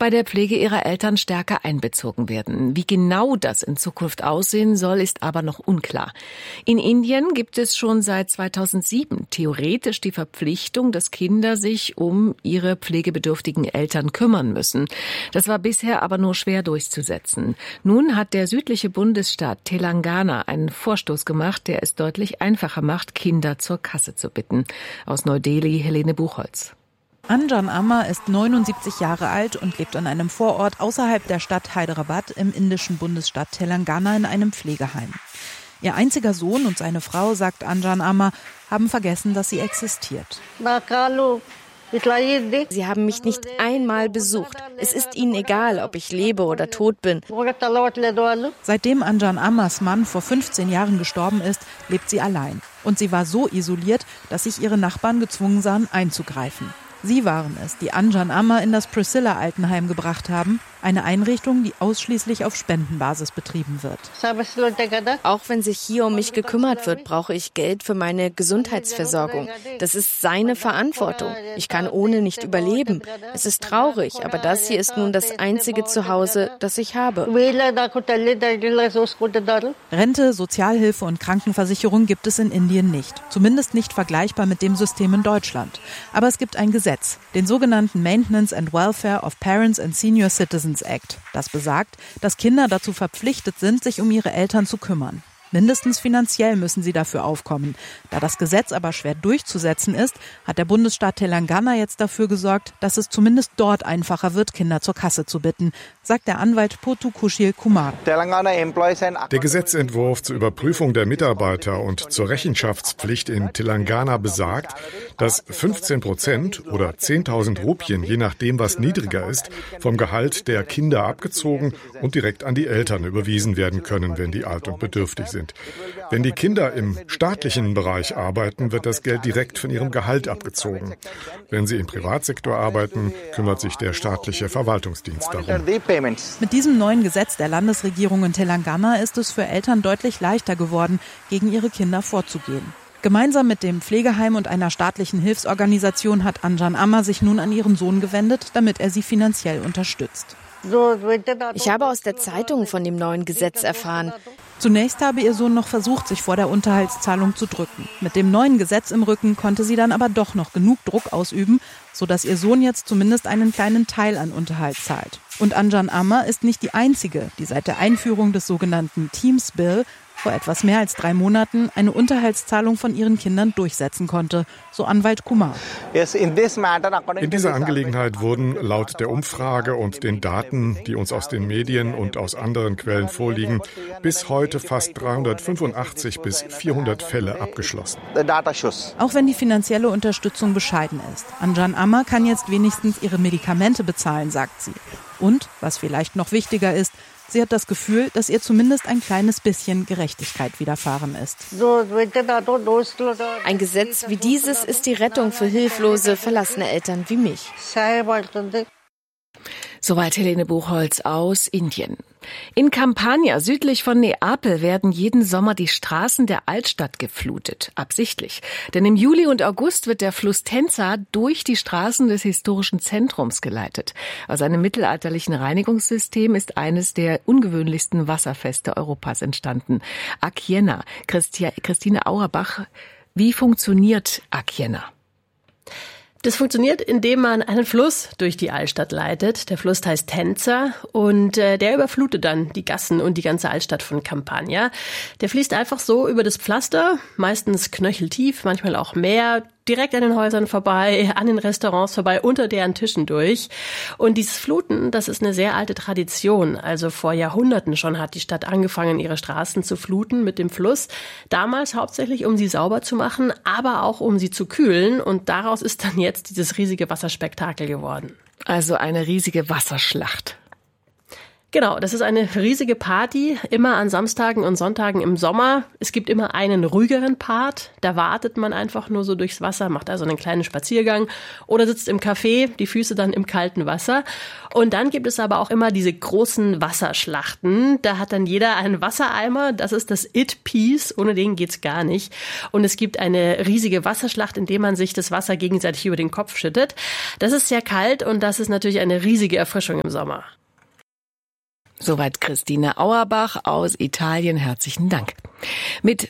bei der Pflege ihrer Eltern stärker einbezogen werden. Wie genau das in Zukunft aussehen soll, ist aber noch unklar. In Indien gibt es schon seit 2007 theoretisch die Verpflichtung, dass Kinder sich um ihre pflegebedürftigen Eltern kümmern müssen. Das war bisher aber nur schwer durchzusetzen. Nun hat der südliche Bundesstaat Telangana einen Vorstoß gemacht, der es deutlich einfacher macht, Kinder zur Kasse zu bitten. Aus Neu-Delhi, Helene Buchholz. Anjan Amar ist 79 Jahre alt und lebt in einem Vorort außerhalb der Stadt Hyderabad im indischen Bundesstaat Telangana in einem Pflegeheim. Ihr einziger Sohn und seine Frau, sagt Anjan Amar, haben vergessen, dass sie existiert. Sie haben mich nicht einmal besucht. Es ist ihnen egal, ob ich lebe oder tot bin. Seitdem Anjan Amars Mann vor 15 Jahren gestorben ist, lebt sie allein. Und sie war so isoliert, dass sich ihre Nachbarn gezwungen sahen, einzugreifen. Sie waren es, die Anjan Amar in das Priscilla-Altenheim gebracht haben, eine Einrichtung, die ausschließlich auf Spendenbasis betrieben wird. Auch wenn sich hier um mich gekümmert wird, brauche ich Geld für meine Gesundheitsversorgung. Das ist seine Verantwortung. Ich kann ohne nicht überleben. Es ist traurig, aber das hier ist nun das einzige Zuhause, das ich habe. Rente, Sozialhilfe und Krankenversicherung gibt es in Indien nicht. Zumindest nicht vergleichbar mit dem System in Deutschland. Aber es gibt ein Gesetz, den sogenannten Maintenance and Welfare of Parents and Senior Citizens Act. Das besagt, dass Kinder dazu verpflichtet sind, sich um ihre Eltern zu kümmern. Mindestens finanziell müssen sie dafür aufkommen. Da das Gesetz aber schwer durchzusetzen ist, hat der Bundesstaat Telangana jetzt dafür gesorgt, dass es zumindest dort einfacher wird, Kinder zur Kasse zu bitten, sagt der Anwalt Pothu Kushil Kumar. Der Gesetzentwurf zur Überprüfung der Mitarbeiter und zur Rechenschaftspflicht in Telangana besagt, dass 15% oder 10.000 Rupien, je nachdem was niedriger ist, vom Gehalt der Kinder abgezogen und direkt an die Eltern überwiesen werden können, wenn die alt und bedürftig sind. Wenn die Kinder im staatlichen Bereich arbeiten, wird das Geld direkt von ihrem Gehalt abgezogen. Wenn sie im Privatsektor arbeiten, kümmert sich der staatliche Verwaltungsdienst darum. Mit diesem neuen Gesetz der Landesregierung in Telangana ist es für Eltern deutlich leichter geworden, gegen ihre Kinder vorzugehen. Gemeinsam mit dem Pflegeheim und einer staatlichen Hilfsorganisation hat Anjan Amar sich nun an ihren Sohn gewendet, damit er sie finanziell unterstützt. Ich habe aus der Zeitung von dem neuen Gesetz erfahren. Zunächst habe ihr Sohn noch versucht, sich vor der Unterhaltszahlung zu drücken. Mit dem neuen Gesetz im Rücken konnte sie dann aber doch noch genug Druck ausüben, sodass ihr Sohn jetzt zumindest einen kleinen Teil an Unterhalt zahlt. Und Anjan Amar ist nicht die einzige, die seit der Einführung des sogenannten Teams Bill vor etwas mehr als 3 Monaten eine Unterhaltszahlung von ihren Kindern durchsetzen konnte, so Anwalt Kumar. In dieser Angelegenheit wurden laut der Umfrage und den Daten, die uns aus den Medien und aus anderen Quellen vorliegen, bis heute fast 385 bis 400 Fälle abgeschlossen. Auch wenn die finanzielle Unterstützung bescheiden ist. Anjan Amar kann jetzt wenigstens ihre Medikamente bezahlen, sagt sie. Und, was vielleicht noch wichtiger ist, sie hat das Gefühl, dass ihr zumindest ein kleines bisschen Gerechtigkeit widerfahren ist. Ein Gesetz wie dieses ist die Rettung für hilflose, verlassene Eltern wie mich. Soweit Helene Buchholz aus Indien. In Campania, südlich von Neapel, werden jeden Sommer die Straßen der Altstadt geflutet. Absichtlich. Denn im Juli und August wird der Fluss Tenza durch die Straßen des historischen Zentrums geleitet. Aus einem mittelalterlichen Reinigungssystem ist eines der ungewöhnlichsten Wasserfeste Europas entstanden. Acciena. Christine Auerbach, wie funktioniert Acciena? Das funktioniert, indem man einen Fluss durch die Altstadt leitet. Der Fluss heißt Tenza und der überflutet dann die Gassen und die ganze Altstadt von Campania. Der fließt einfach so über das Pflaster, meistens knöcheltief, manchmal auch mehr, direkt an den Häusern vorbei, an den Restaurants vorbei, unter deren Tischen durch. Und dieses Fluten, das ist eine sehr alte Tradition. Also vor Jahrhunderten schon hat die Stadt angefangen, ihre Straßen zu fluten mit dem Fluss. Damals hauptsächlich, um sie sauber zu machen, aber auch um sie zu kühlen. Und daraus ist dann jetzt dieses riesige Wasserspektakel geworden. Also eine riesige Wasserschlacht. Genau, das ist eine riesige Party, immer an Samstagen und Sonntagen im Sommer. Es gibt immer einen ruhigeren Part, da wartet man einfach nur so durchs Wasser, macht also einen kleinen Spaziergang oder sitzt im Café, die Füße dann im kalten Wasser. Und dann gibt es aber auch immer diese großen Wasserschlachten. Da hat dann jeder einen Wassereimer, das ist das It-Piece, ohne den geht's gar nicht. Und es gibt eine riesige Wasserschlacht, in der man sich das Wasser gegenseitig über den Kopf schüttet. Das ist sehr kalt und das ist natürlich eine riesige Erfrischung im Sommer. Soweit Christine Auerbach aus Italien. Herzlichen Dank. Mit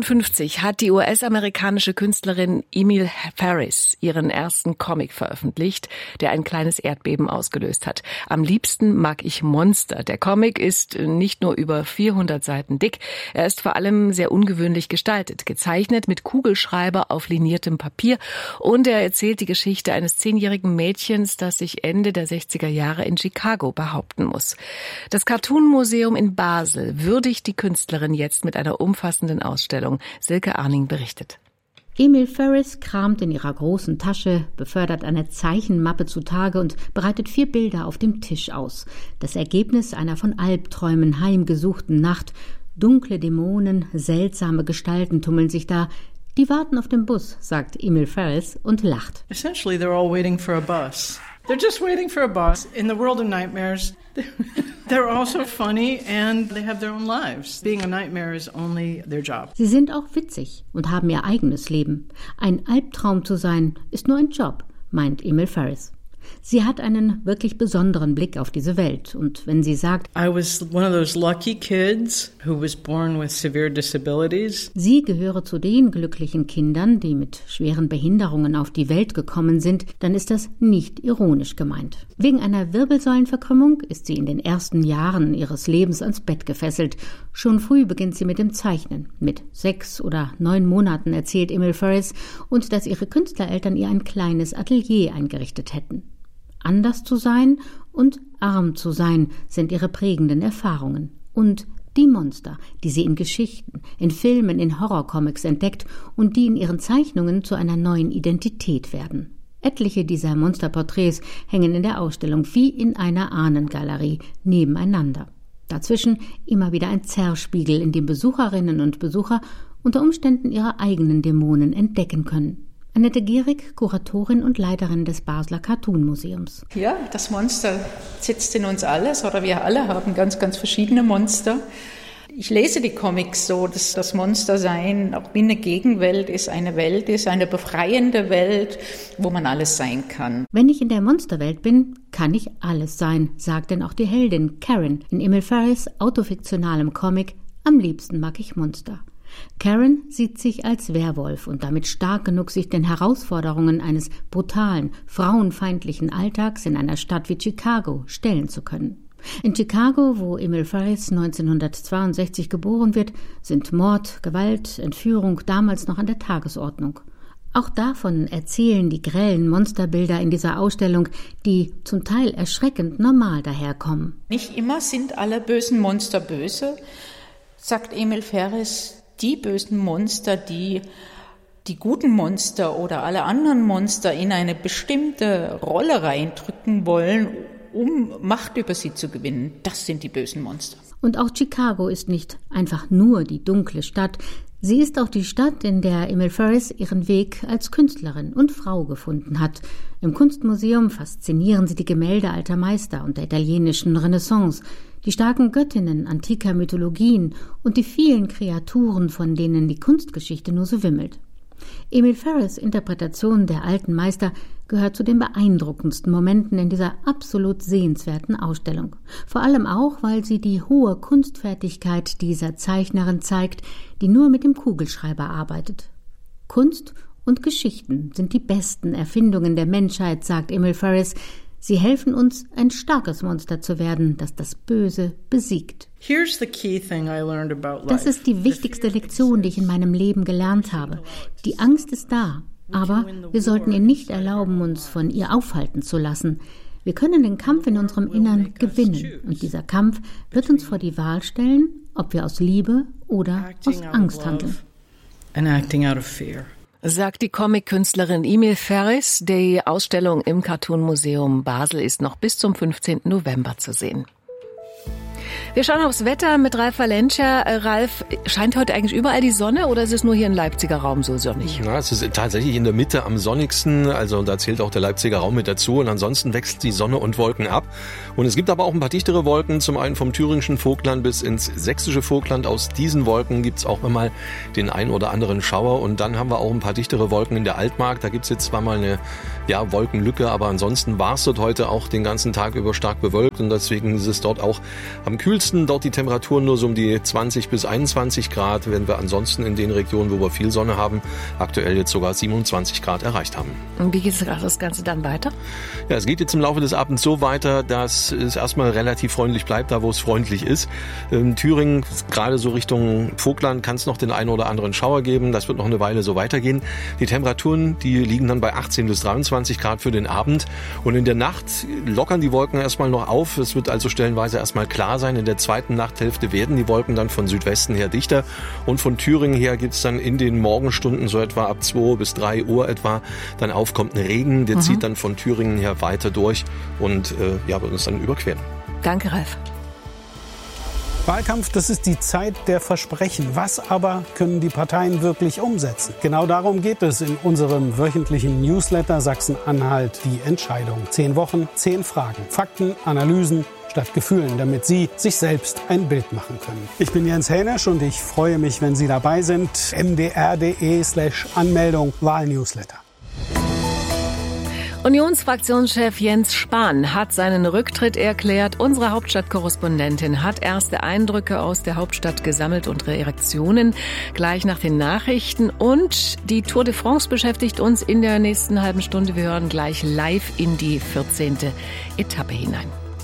55 hat die US-amerikanische Künstlerin Emil Ferris ihren ersten Comic veröffentlicht, der ein kleines Erdbeben ausgelöst hat. Am liebsten mag ich Monster. Der Comic ist nicht nur über 400 Seiten dick, er ist vor allem sehr ungewöhnlich gestaltet, gezeichnet mit Kugelschreiber auf liniertem Papier und er erzählt die Geschichte eines 10-jährigen Mädchens, das sich Ende der 60er Jahre in Chicago behaupten muss. Das Cartoon-Museum in Basel würdigt die Künstlerin jetzt mit einer umfassenden Ausstellung. Silke Arning berichtet. Emil Ferris kramt in ihrer großen Tasche, befördert eine Zeichenmappe zutage und bereitet 4 Bilder auf dem Tisch aus. Das Ergebnis einer von Albträumen heimgesuchten Nacht. Dunkle Dämonen, seltsame Gestalten tummeln sich da. Die warten auf den Bus, sagt Emil Ferris und lacht. Essentially, they're all waiting for a bus. They're just waiting for a bus. In the world of nightmares, they're also funny and they have their own lives. Being a nightmare is only their job. Sie sind auch witzig und haben ihr eigenes Leben. Ein Albtraum zu sein, ist nur ein Job, meint Emil Ferris. Sie hat einen wirklich besonderen Blick auf diese Welt. Und wenn sie sagt, I was one of those lucky kids who was born with severe disabilities. Sie gehöre zu den glücklichen Kindern, die mit schweren Behinderungen auf die Welt gekommen sind, dann ist das nicht ironisch gemeint. Wegen einer Wirbelsäulenverkrümmung ist sie in den ersten Jahren ihres Lebens ans Bett gefesselt. Schon früh beginnt sie mit dem Zeichnen. Mit 6 oder 9 Monaten erzählt Emil Ferris, und dass ihre Künstlereltern ihr ein kleines Atelier eingerichtet hätten. Anders zu sein und arm zu sein sind ihre prägenden Erfahrungen. Und die Monster, die sie in Geschichten, in Filmen, in Horrorcomics entdeckt und die in ihren Zeichnungen zu einer neuen Identität werden. Etliche dieser Monsterporträts hängen in der Ausstellung wie in einer Ahnengalerie nebeneinander. Dazwischen immer wieder ein Zerrspiegel, in dem Besucherinnen und Besucher unter Umständen ihre eigenen Dämonen entdecken können. Annette Gehrig, Kuratorin und Leiterin des Basler Cartoon-Museums. Ja, das Monster sitzt in uns alles, oder wir alle haben ganz, ganz verschiedene Monster. Ich lese die Comics so, dass das Monstersein auch wie eine Gegenwelt ist, eine befreiende Welt, wo man alles sein kann. Wenn ich in der Monsterwelt bin, kann ich alles sein, sagt denn auch die Heldin Karen in Emil Ferris' autofiktionalem Comic Am liebsten mag ich Monster. Karen sieht sich als Werwolf und damit stark genug, sich den Herausforderungen eines brutalen, frauenfeindlichen Alltags in einer Stadt wie Chicago stellen zu können. In Chicago, wo Emil Ferris 1962 geboren wird, sind Mord, Gewalt, Entführung damals noch an der Tagesordnung. Auch davon erzählen die grellen Monsterbilder in dieser Ausstellung, die zum Teil erschreckend normal daherkommen. Nicht immer sind alle bösen Monster böse, sagt Emil Ferris. Die bösen Monster, die guten Monster oder alle anderen Monster in eine bestimmte Rolle reindrücken wollen, um Macht über sie zu gewinnen, das sind die bösen Monster. Und auch Chicago ist nicht einfach nur die dunkle Stadt. Sie ist auch die Stadt, in der Emil Ferris ihren Weg als Künstlerin und Frau gefunden hat. Im Kunstmuseum faszinieren sie die Gemälde alter Meister und der italienischen Renaissance, die starken Göttinnen antiker Mythologien und die vielen Kreaturen, von denen die Kunstgeschichte nur so wimmelt. Emil Ferris' Interpretation der alten Meister gehört zu den beeindruckendsten Momenten in dieser absolut sehenswerten Ausstellung. Vor allem auch, weil sie die hohe Kunstfertigkeit dieser Zeichnerin zeigt, die nur mit dem Kugelschreiber arbeitet. Kunst und Geschichten sind die besten Erfindungen der Menschheit, sagt Emil Ferris. Sie helfen uns, ein starkes Monster zu werden, das das Böse besiegt. Das ist die wichtigste Lektion, die ich in meinem Leben gelernt habe. Die Angst ist da, aber wir sollten ihr nicht erlauben, uns von ihr aufhalten zu lassen. Wir können den Kampf in unserem Innern gewinnen. Und dieser Kampf wird uns vor die Wahl stellen, ob wir aus Liebe oder aus Angst handeln. Sagt die Comic-Künstlerin Emil Ferris. Die Ausstellung im Cartoon-Museum Basel ist noch bis zum 15. November zu sehen. Wir schauen aufs Wetter mit Ralf Valencia. Ralf, scheint heute eigentlich überall die Sonne oder ist es nur hier im Leipziger Raum so sonnig? Ja, es ist tatsächlich in der Mitte am sonnigsten, also da zählt auch der Leipziger Raum mit dazu und ansonsten wechselt die Sonne und Wolken ab. Und es gibt aber auch ein paar dichtere Wolken, zum einen vom thüringischen Vogtland bis ins sächsische Vogtland. Aus diesen Wolken gibt's auch mal den ein oder anderen Schauer und dann haben wir auch ein paar dichtere Wolken in der Altmark. Da gibt's jetzt zwar mal eine Wolkenlücke, aber ansonsten war es dort heute auch den ganzen Tag über stark bewölkt und deswegen ist es dort auch am kühlsten. Dort die Temperaturen nur so um die 20 bis 21 Grad, während wir ansonsten in den Regionen, wo wir viel Sonne haben, aktuell jetzt sogar 27 Grad erreicht haben. Und wie geht das Ganze dann weiter? Ja, es geht jetzt im Laufe des Abends so weiter, dass es erstmal relativ freundlich bleibt, da wo es freundlich ist. In Thüringen, gerade so Richtung Vogtland, kann es noch den einen oder anderen Schauer geben. Das wird noch eine Weile so weitergehen. Die Temperaturen, die liegen dann bei 18 bis 23 Grad für den Abend. Und in der Nacht lockern die Wolken erstmal noch auf. Es wird also stellenweise erstmal klar sein. In der zweiten Nachthälfte werden die Wolken dann von Südwesten her dichter. Und von Thüringen her gibt es dann in den Morgenstunden so etwa ab 2 bis 3 Uhr etwa dann aufkommt ein Regen. Der zieht dann von Thüringen her weiter durch und wird uns dann überqueren. Danke, Ralf. Wahlkampf, das ist die Zeit der Versprechen. Was aber können die Parteien wirklich umsetzen? Genau darum geht es in unserem wöchentlichen Newsletter Sachsen-Anhalt die Entscheidung. 10 Wochen, 10 Fragen, Fakten, Analysen statt Gefühlen, damit Sie sich selbst ein Bild machen können. Ich bin Jens Hänisch und ich freue mich, wenn Sie dabei sind. mdr.de/Anmeldung Wahlnewsletter. Unionsfraktionschef Jens Spahn hat seinen Rücktritt erklärt. Unsere Hauptstadtkorrespondentin hat erste Eindrücke aus der Hauptstadt gesammelt und Reaktionen gleich nach den Nachrichten. Und die Tour de France beschäftigt uns in der nächsten halben Stunde. Wir hören gleich live in die 14. Etappe hinein.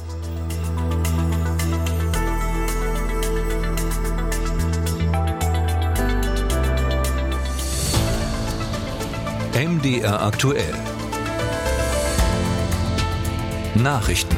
MDR aktuell. Nachrichten.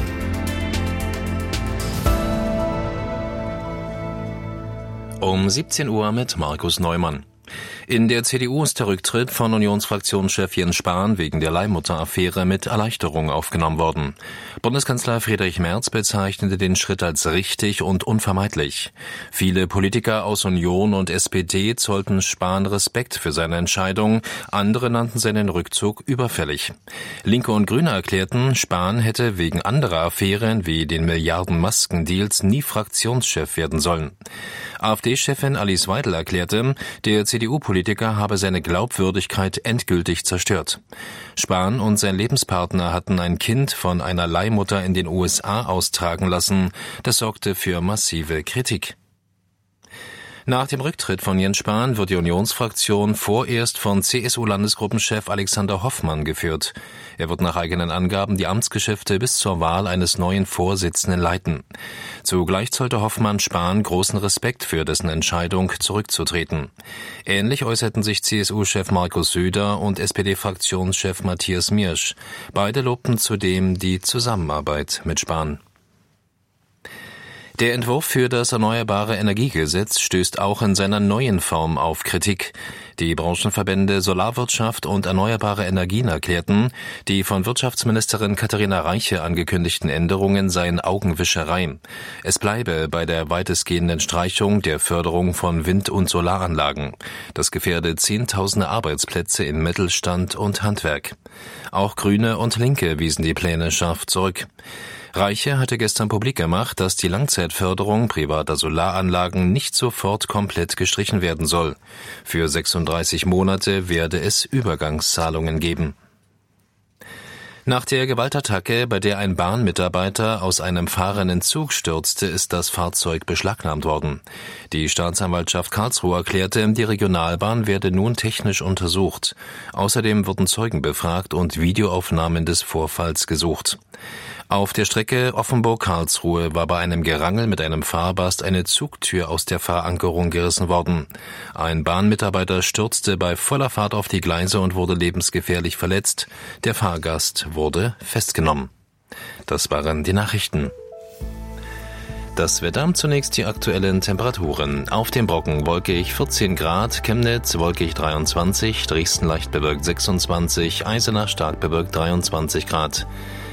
Um 17 Uhr mit Markus Neumann. In der CDU ist der Rücktritt von Unionsfraktionschef Jens Spahn wegen der Leihmutter-Affäre mit Erleichterung aufgenommen worden. Bundeskanzler Friedrich Merz bezeichnete den Schritt als richtig und unvermeidlich. Viele Politiker aus Union und SPD zollten Spahn Respekt für seine Entscheidung, andere nannten seinen Rückzug überfällig. Linke und Grüne erklärten, Spahn hätte wegen anderer Affären wie den Milliarden-Maskendeals nie Fraktionschef werden sollen. AfD-Chefin Alice Weidel erklärte, der CDU-Politiker habe seine Glaubwürdigkeit endgültig zerstört. Spahn und sein Lebenspartner hatten ein Kind von einer Leihmutter in den USA austragen lassen. Das sorgte für massive Kritik. Nach dem Rücktritt von Jens Spahn wird die Unionsfraktion vorerst von CSU-Landesgruppenchef Alexander Hoffmann geführt. Er wird nach eigenen Angaben die Amtsgeschäfte bis zur Wahl eines neuen Vorsitzenden leiten. Zugleich zollte Hoffmann Spahn großen Respekt für dessen Entscheidung, zurückzutreten. Ähnlich äußerten sich CSU-Chef Markus Söder und SPD-Fraktionschef Matthias Miersch. Beide lobten zudem die Zusammenarbeit mit Spahn. Der Entwurf für das Erneuerbare Energiegesetz stößt auch in seiner neuen Form auf Kritik. Die Branchenverbände Solarwirtschaft und Erneuerbare Energien erklärten, die von Wirtschaftsministerin Katharina Reiche angekündigten Änderungen seien Augenwischerei. Es bleibe bei der weitestgehenden Streichung der Förderung von Wind- und Solaranlagen. Das gefährde Zehntausende Arbeitsplätze im Mittelstand und Handwerk. Auch Grüne und Linke wiesen die Pläne scharf zurück. Reiche hatte gestern publik gemacht, dass die Langzeitförderung privater Solaranlagen nicht sofort komplett gestrichen werden soll. Für 36 Monate werde es Übergangszahlungen geben. Nach der Gewaltattacke, bei der ein Bahnmitarbeiter aus einem fahrenden Zug stürzte, ist das Fahrzeug beschlagnahmt worden. Die Staatsanwaltschaft Karlsruhe erklärte, die Regionalbahn werde nun technisch untersucht. Außerdem wurden Zeugen befragt und Videoaufnahmen des Vorfalls gesucht. Auf der Strecke Offenburg-Karlsruhe war bei einem Gerangel mit einem Fahrbast eine Zugtür aus der Verankerung gerissen worden. Ein Bahnmitarbeiter stürzte bei voller Fahrt auf die Gleise und wurde lebensgefährlich verletzt. Der Fahrgast wurde festgenommen. Das waren die Nachrichten. Das Wetter, zunächst die aktuellen Temperaturen. Auf dem Brocken wolkig 14 Grad, Chemnitz wolkig 23, Dresden leicht bewölkt 26, Eisenach stark bewölkt 23 Grad.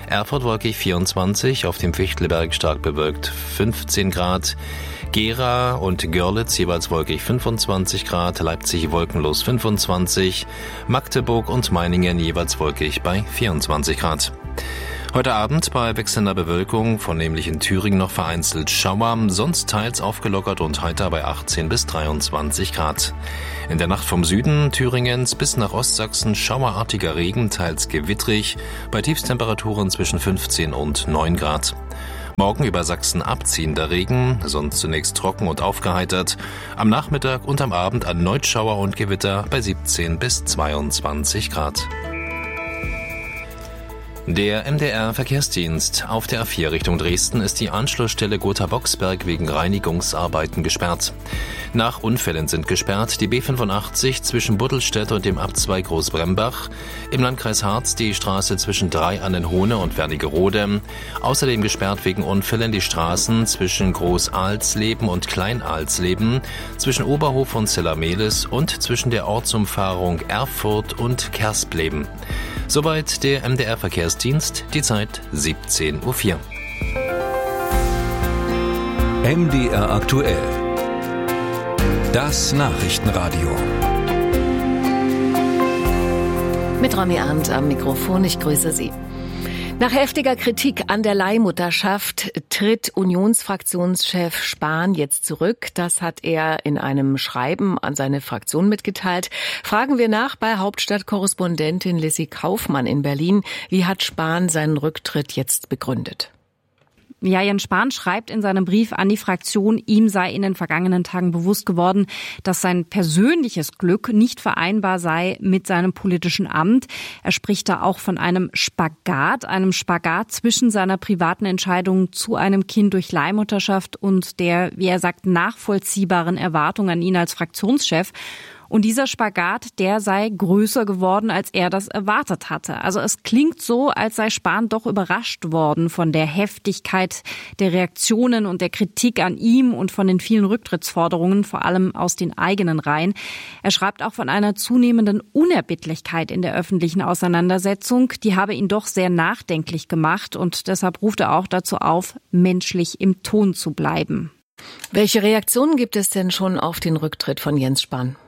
Erfurt wolkig 24, auf dem Fichtelberg stark bewölkt 15 Grad. Gera und Görlitz jeweils wolkig 25 Grad, Leipzig wolkenlos 25, Magdeburg und Meiningen jeweils wolkig bei 24 Grad. Heute Abend bei wechselnder Bewölkung, vornehmlich in Thüringen noch vereinzelt Schauer, sonst teils aufgelockert und heiter bei 18 bis 23 Grad. In der Nacht vom Süden Thüringens bis nach Ostsachsen schauerartiger Regen, teils gewittrig, bei Tiefstemperaturen zwischen 15 und 9 Grad. Morgen über Sachsen abziehender Regen, sonst zunächst trocken und aufgeheitert. Am Nachmittag und am Abend erneut Schauer und Gewitter bei 17 bis 22 Grad. Der MDR-Verkehrsdienst. Auf der A4 Richtung Dresden ist die Anschlussstelle Gotha-Boxberg wegen Reinigungsarbeiten gesperrt. Nach Unfällen sind gesperrt die B85 zwischen Buddelstedt und dem Abzweig Großbrembach, im Landkreis Harz die Straße zwischen Drei-Annenhohne und Wernigerode, außerdem gesperrt wegen Unfällen die Straßen zwischen Groß-Alsleben und Klein-Alsleben, zwischen Oberhof und Zellermelis und zwischen der Ortsumfahrung Erfurt und Kerspleben. Soweit der MDR-Verkehrsdienst, die Zeit 17:04 Uhr. MDR aktuell. Das Nachrichtenradio. Mit Romy Arndt am Mikrofon, ich grüße Sie. Nach heftiger Kritik an der Leihmutterschaft tritt Unionsfraktionschef Spahn jetzt zurück. Das hat er in einem Schreiben an seine Fraktion mitgeteilt. Fragen wir nach bei Hauptstadtkorrespondentin Lissy Kaufmann in Berlin. Wie hat Spahn seinen Rücktritt jetzt begründet? Ja, Jens Spahn schreibt in seinem Brief an die Fraktion, ihm sei in den vergangenen Tagen bewusst geworden, dass sein persönliches Glück nicht vereinbar sei mit seinem politischen Amt. Er spricht da auch von einem Spagat zwischen seiner privaten Entscheidung zu einem Kind durch Leihmutterschaft und der, wie er sagt, nachvollziehbaren Erwartung an ihn als Fraktionschef. Und dieser Spagat, der sei größer geworden, als er das erwartet hatte. Also es klingt so, als sei Spahn doch überrascht worden von der Heftigkeit der Reaktionen und der Kritik an ihm und von den vielen Rücktrittsforderungen, vor allem aus den eigenen Reihen. Er schreibt auch von einer zunehmenden Unerbittlichkeit in der öffentlichen Auseinandersetzung. Die habe ihn doch sehr nachdenklich gemacht und deshalb ruft er auch dazu auf, menschlich im Ton zu bleiben. Welche Reaktionen gibt es denn schon auf den Rücktritt von Jens Spahn?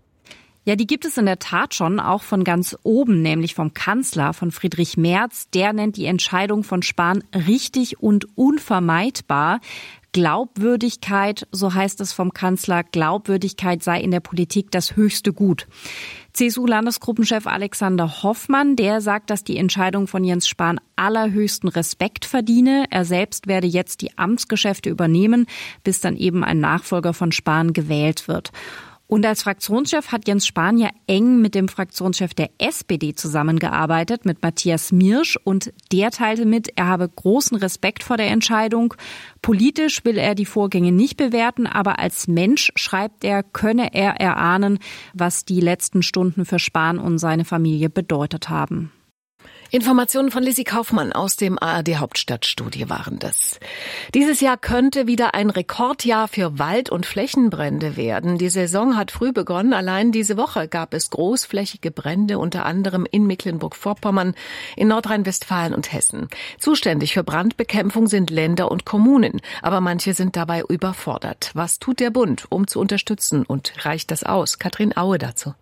Ja, die gibt es in der Tat schon, auch von ganz oben, nämlich vom Kanzler, von Friedrich Merz. Der nennt die Entscheidung von Spahn richtig und unvermeidbar. Glaubwürdigkeit, so heißt es vom Kanzler, Glaubwürdigkeit sei in der Politik das höchste Gut. CSU-Landesgruppenchef Alexander Hoffmann, der sagt, dass die Entscheidung von Jens Spahn allerhöchsten Respekt verdiene. Er selbst werde jetzt die Amtsgeschäfte übernehmen, bis dann eben ein Nachfolger von Spahn gewählt wird. Und als Fraktionschef hat Jens Spahn ja eng mit dem Fraktionschef der SPD zusammengearbeitet, mit Matthias Mirsch. Und der teilte mit, er habe großen Respekt vor der Entscheidung. Politisch will er die Vorgänge nicht bewerten, aber als Mensch, schreibt er, könne er erahnen, was die letzten Stunden für Spahn und seine Familie bedeutet haben. Informationen von Lissy Kaufmann aus dem ARD Hauptstadtstudio waren das. Dieses Jahr könnte wieder ein Rekordjahr für Wald- und Flächenbrände werden. Die Saison hat früh begonnen. Allein diese Woche gab es großflächige Brände, unter anderem in Mecklenburg-Vorpommern, in Nordrhein-Westfalen und Hessen. Zuständig für Brandbekämpfung sind Länder und Kommunen, aber manche sind dabei überfordert. Was tut der Bund, um zu unterstützen, und reicht das aus? Katrin Aue dazu.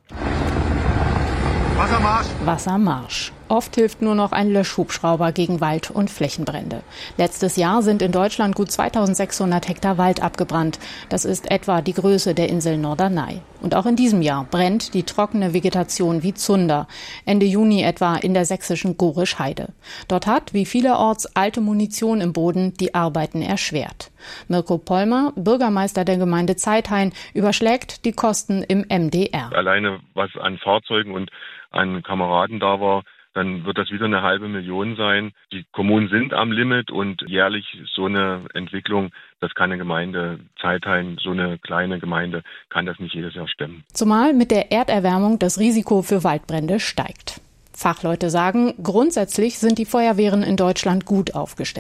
Wassermarsch. Oft hilft nur noch ein Löschhubschrauber gegen Wald- und Flächenbrände. Letztes Jahr sind in Deutschland gut 2600 Hektar Wald abgebrannt. Das ist etwa die Größe der Insel Norderney. Und auch in diesem Jahr brennt die trockene Vegetation wie Zunder. Ende Juni etwa in der sächsischen Gorisch-Heide. Dort hat, wie vielerorts, alte Munition im Boden die Arbeiten erschwert. Mirko Pollmer, Bürgermeister der Gemeinde Zeithain, überschlägt die Kosten im MDR. Alleine was an Fahrzeugen und an Kameraden da war, dann wird das wieder 500.000 sein. Die Kommunen sind am Limit und jährlich so eine Entwicklung, das kann eine Gemeinde, Zeithain, so eine kleine Gemeinde, kann das nicht jedes Jahr stemmen. Zumal mit der Erderwärmung das Risiko für Waldbrände steigt. Fachleute sagen, grundsätzlich sind die Feuerwehren in Deutschland gut aufgestellt.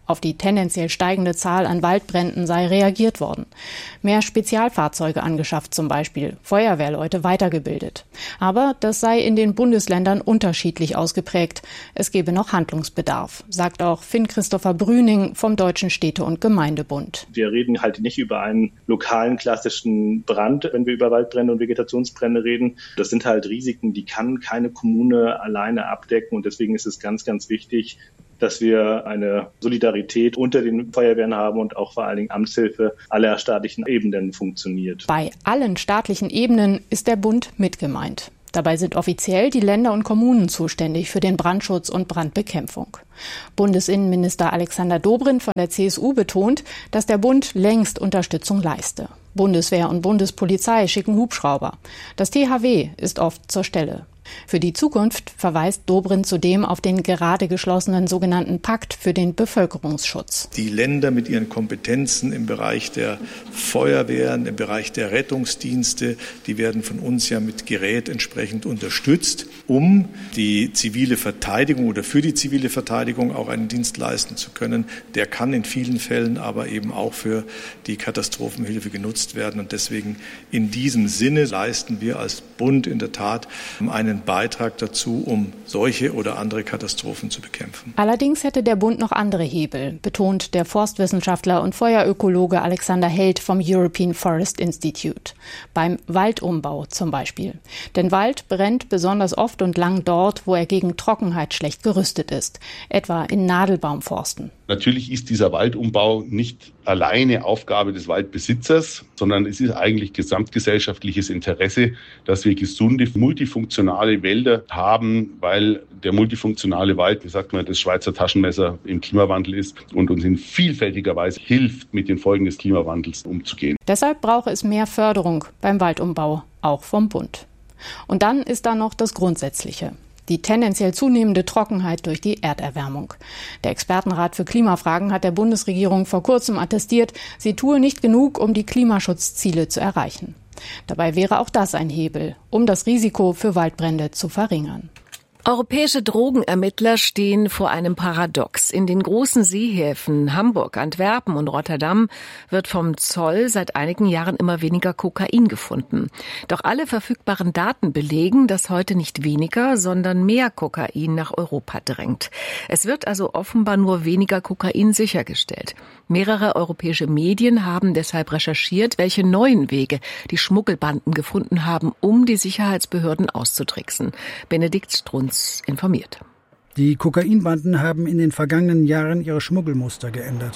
Auf die tendenziell steigende Zahl an Waldbränden sei reagiert worden. Mehr Spezialfahrzeuge angeschafft zum Beispiel, Feuerwehrleute weitergebildet. Aber das sei in den Bundesländern unterschiedlich ausgeprägt. Es gebe noch Handlungsbedarf, sagt auch Finn-Christopher Brüning vom Deutschen Städte- und Gemeindebund. Wir reden halt nicht über einen lokalen klassischen Brand, wenn wir über Waldbrände und Vegetationsbrände reden. Das sind halt Risiken, die kann keine Kommune alleine abdecken. Und deswegen ist es ganz, ganz wichtig, dass wir eine Solidarität unter den Feuerwehren haben und auch vor allen Dingen Amtshilfe aller staatlichen Ebenen funktioniert. Bei allen staatlichen Ebenen ist der Bund mit gemeint. Dabei sind offiziell die Länder und Kommunen zuständig für den Brandschutz und Brandbekämpfung. Bundesinnenminister Alexander Dobrindt von der CSU betont, dass der Bund längst Unterstützung leiste. Bundeswehr und Bundespolizei schicken Hubschrauber. Das THW ist oft zur Stelle. Für die Zukunft verweist Dobrindt zudem auf den gerade geschlossenen sogenannten Pakt für den Bevölkerungsschutz. Die Länder mit ihren Kompetenzen im Bereich der Feuerwehren, im Bereich der Rettungsdienste, die werden von uns ja mit Gerät entsprechend unterstützt, um die zivile Verteidigung oder für die zivile Verteidigung auch einen Dienst leisten zu können. Der kann in vielen Fällen aber eben auch für die Katastrophenhilfe genutzt werden. Und deswegen in diesem Sinne leisten wir als Bund in der Tat einen Beitrag dazu, um solche oder andere Katastrophen zu bekämpfen. Allerdings hätte der Bund noch andere Hebel, betont der Forstwissenschaftler und Feuerökologe Alexander Held vom European Forest Institute. Beim Waldumbau zum Beispiel. Denn Wald brennt besonders oft und lang dort, wo er gegen Trockenheit schlecht gerüstet ist, etwa in Nadelbaumforsten. Natürlich ist dieser Waldumbau nicht alleine Aufgabe des Waldbesitzers, sondern es ist eigentlich gesamtgesellschaftliches Interesse, dass wir gesunde, multifunktionale Wälder haben, weil der multifunktionale Wald, wie sagt man, das Schweizer Taschenmesser im Klimawandel ist und uns in vielfältiger Weise hilft, mit den Folgen des Klimawandels umzugehen. Deshalb brauche es mehr Förderung beim Waldumbau, auch vom Bund. Und dann ist da noch das Grundsätzliche. Die tendenziell zunehmende Trockenheit durch die Erderwärmung. Der Expertenrat für Klimafragen hat der Bundesregierung vor kurzem attestiert, sie tue nicht genug, um die Klimaschutzziele zu erreichen. Dabei wäre auch das ein Hebel, um das Risiko für Waldbrände zu verringern. Europäische Drogenermittler stehen vor einem Paradox. In den großen Seehäfen Hamburg, Antwerpen und Rotterdam wird vom Zoll seit einigen Jahren immer weniger Kokain gefunden. Doch alle verfügbaren Daten belegen, dass heute nicht weniger, sondern mehr Kokain nach Europa drängt. Es wird also offenbar nur weniger Kokain sichergestellt. Mehrere europäische Medien haben deshalb recherchiert, welche neuen Wege die Schmuggelbanden gefunden haben, um die Sicherheitsbehörden auszutricksen. Benedikt Strunz informiert. Die Kokainbanden haben in den vergangenen Jahren ihre Schmuggelmuster geändert.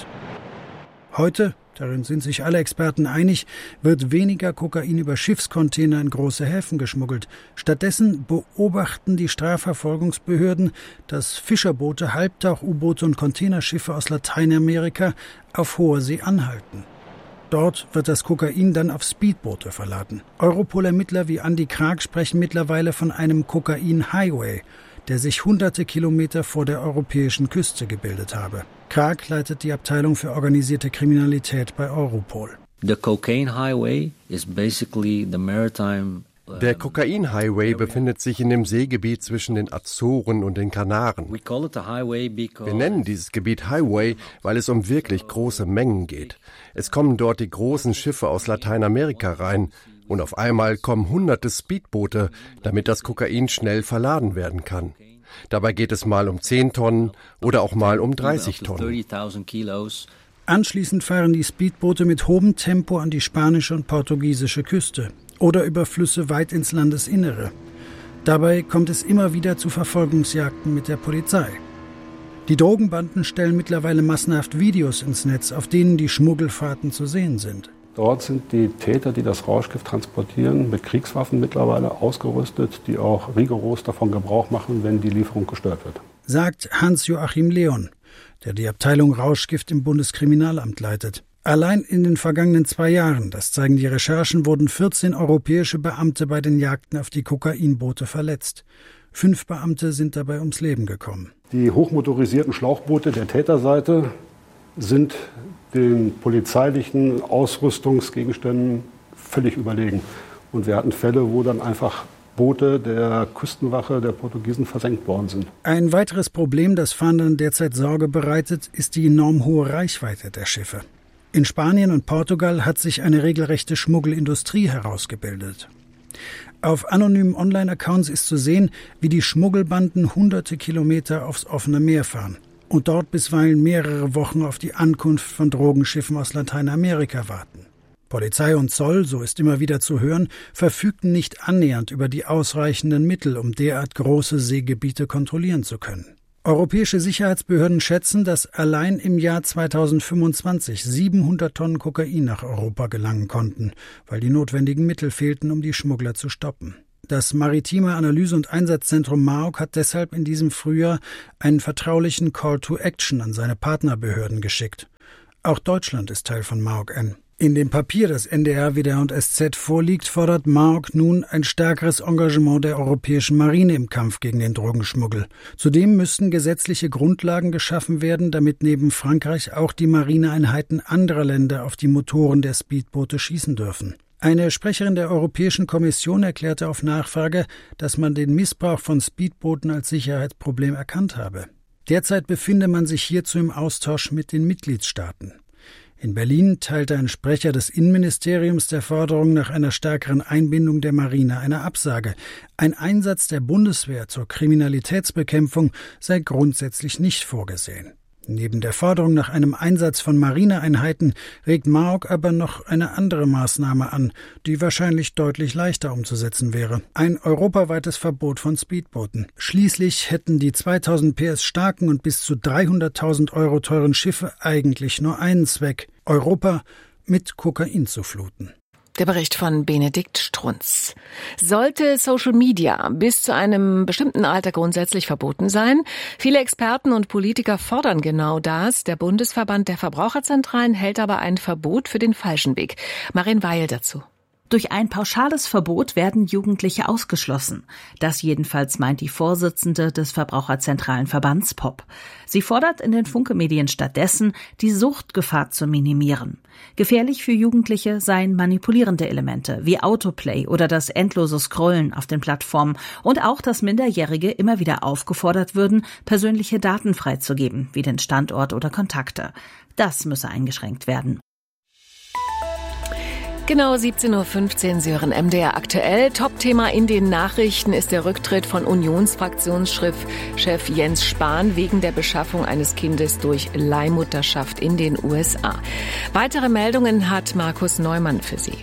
Heute, darin sind sich alle Experten einig, wird weniger Kokain über Schiffscontainer in große Häfen geschmuggelt. Stattdessen beobachten die Strafverfolgungsbehörden, dass Fischerboote, Halbtauch-U-Boote und Containerschiffe aus Lateinamerika auf hoher See anhalten. Dort wird das Kokain dann auf Speedboote verladen. Europol-Ermittler wie Andi Krag sprechen mittlerweile von einem Kokain-Highway, der sich hunderte Kilometer vor der europäischen Küste gebildet habe. Krag leitet die Abteilung für organisierte Kriminalität bei Europol. The Cocaine Highway is basically the maritime. Der Kokain-Highway befindet sich in dem Seegebiet zwischen den Azoren und den Kanaren. Wir nennen dieses Gebiet Highway, weil es um wirklich große Mengen geht. Es kommen dort die großen Schiffe aus Lateinamerika rein und auf einmal kommen hunderte Speedboote, damit das Kokain schnell verladen werden kann. Dabei geht es mal um 10 Tonnen oder auch mal um 30 Tonnen. Anschließend fahren die Speedboote mit hohem Tempo an die spanische und portugiesische Küste oder über Flüsse weit ins Landesinnere. Dabei kommt es immer wieder zu Verfolgungsjagden mit der Polizei. Die Drogenbanden stellen mittlerweile massenhaft Videos ins Netz, auf denen die Schmuggelfahrten zu sehen sind. Dort sind die Täter, die das Rauschgift transportieren, mit Kriegswaffen mittlerweile ausgerüstet, die auch rigoros davon Gebrauch machen, wenn die Lieferung gestört wird. Sagt Hans-Joachim Leon, der die Abteilung Rauschgift im Bundeskriminalamt leitet. Allein in den vergangenen 2 Jahren, das zeigen die Recherchen, wurden 14 europäische Beamte bei den Jagden auf die Kokainboote verletzt. 5 Beamte sind dabei ums Leben gekommen. Die hochmotorisierten Schlauchboote der Täterseite sind den polizeilichen Ausrüstungsgegenständen völlig überlegen. Und wir hatten Fälle, wo dann einfach Boote der Küstenwache der Portugiesen versenkt worden sind. Ein weiteres Problem, das Fahndern derzeit Sorge bereitet, ist die enorm hohe Reichweite der Schiffe. In Spanien und Portugal hat sich eine regelrechte Schmuggelindustrie herausgebildet. Auf anonymen Online-Accounts ist zu sehen, wie die Schmuggelbanden hunderte Kilometer aufs offene Meer fahren und dort bisweilen mehrere Wochen auf die Ankunft von Drogenschiffen aus Lateinamerika warten. Polizei und Zoll, so ist immer wieder zu hören, verfügten nicht annähernd über die ausreichenden Mittel, um derart große Seegebiete kontrollieren zu können. Europäische Sicherheitsbehörden schätzen, dass allein im Jahr 2025 700 Tonnen Kokain nach Europa gelangen konnten, weil die notwendigen Mittel fehlten, um die Schmuggler zu stoppen. Das Maritime Analyse- und Einsatzzentrum MAOC hat deshalb in diesem Frühjahr einen vertraulichen Call to Action an seine Partnerbehörden geschickt. Auch Deutschland ist Teil von MAOC-N. In dem Papier, das NDR, WDR und SZ vorliegt, fordert MAOC nun ein stärkeres Engagement der europäischen Marine im Kampf gegen den Drogenschmuggel. Zudem müssten gesetzliche Grundlagen geschaffen werden, damit neben Frankreich auch die Marineeinheiten anderer Länder auf die Motoren der Speedboote schießen dürfen. Eine Sprecherin der Europäischen Kommission erklärte auf Nachfrage, dass man den Missbrauch von Speedbooten als Sicherheitsproblem erkannt habe. Derzeit befinde man sich hierzu im Austausch mit den Mitgliedstaaten. In Berlin teilte ein Sprecher des Innenministeriums der Forderung nach einer stärkeren Einbindung der Marine eine Absage. Ein Einsatz der Bundeswehr zur Kriminalitätsbekämpfung sei grundsätzlich nicht vorgesehen. Neben der Forderung nach einem Einsatz von Marineeinheiten regt MAOC aber noch eine andere Maßnahme an, die wahrscheinlich deutlich leichter umzusetzen wäre. Ein europaweites Verbot von Speedbooten. Schließlich hätten die 2000 PS starken und bis zu 300.000 Euro teuren Schiffe eigentlich nur einen Zweck: Europa mit Kokain zu fluten. Der Bericht von Benedikt Strunz. Sollte Social Media bis zu einem bestimmten Alter grundsätzlich verboten sein? Viele Experten und Politiker fordern genau das. Der Bundesverband der Verbraucherzentralen hält aber ein Verbot für den falschen Weg. Marin Weil dazu. Durch ein pauschales Verbot werden Jugendliche ausgeschlossen. Das jedenfalls meint die Vorsitzende des Verbraucherzentralenverbands POP. Sie fordert in den Funke-Medien stattdessen, die Suchtgefahr zu minimieren. Gefährlich für Jugendliche seien manipulierende Elemente wie Autoplay oder das endlose Scrollen auf den Plattformen und auch, dass Minderjährige immer wieder aufgefordert würden, persönliche Daten freizugeben, wie den Standort oder Kontakte. Das müsse eingeschränkt werden. Genau 17.15 Uhr, Sie hören MDR aktuell. Topthema in den Nachrichten ist der Rücktritt von Unionsfraktionschef Jens Spahn wegen der Beschaffung eines Kindes durch Leihmutterschaft in den USA. Weitere Meldungen hat Markus Neumann für Sie.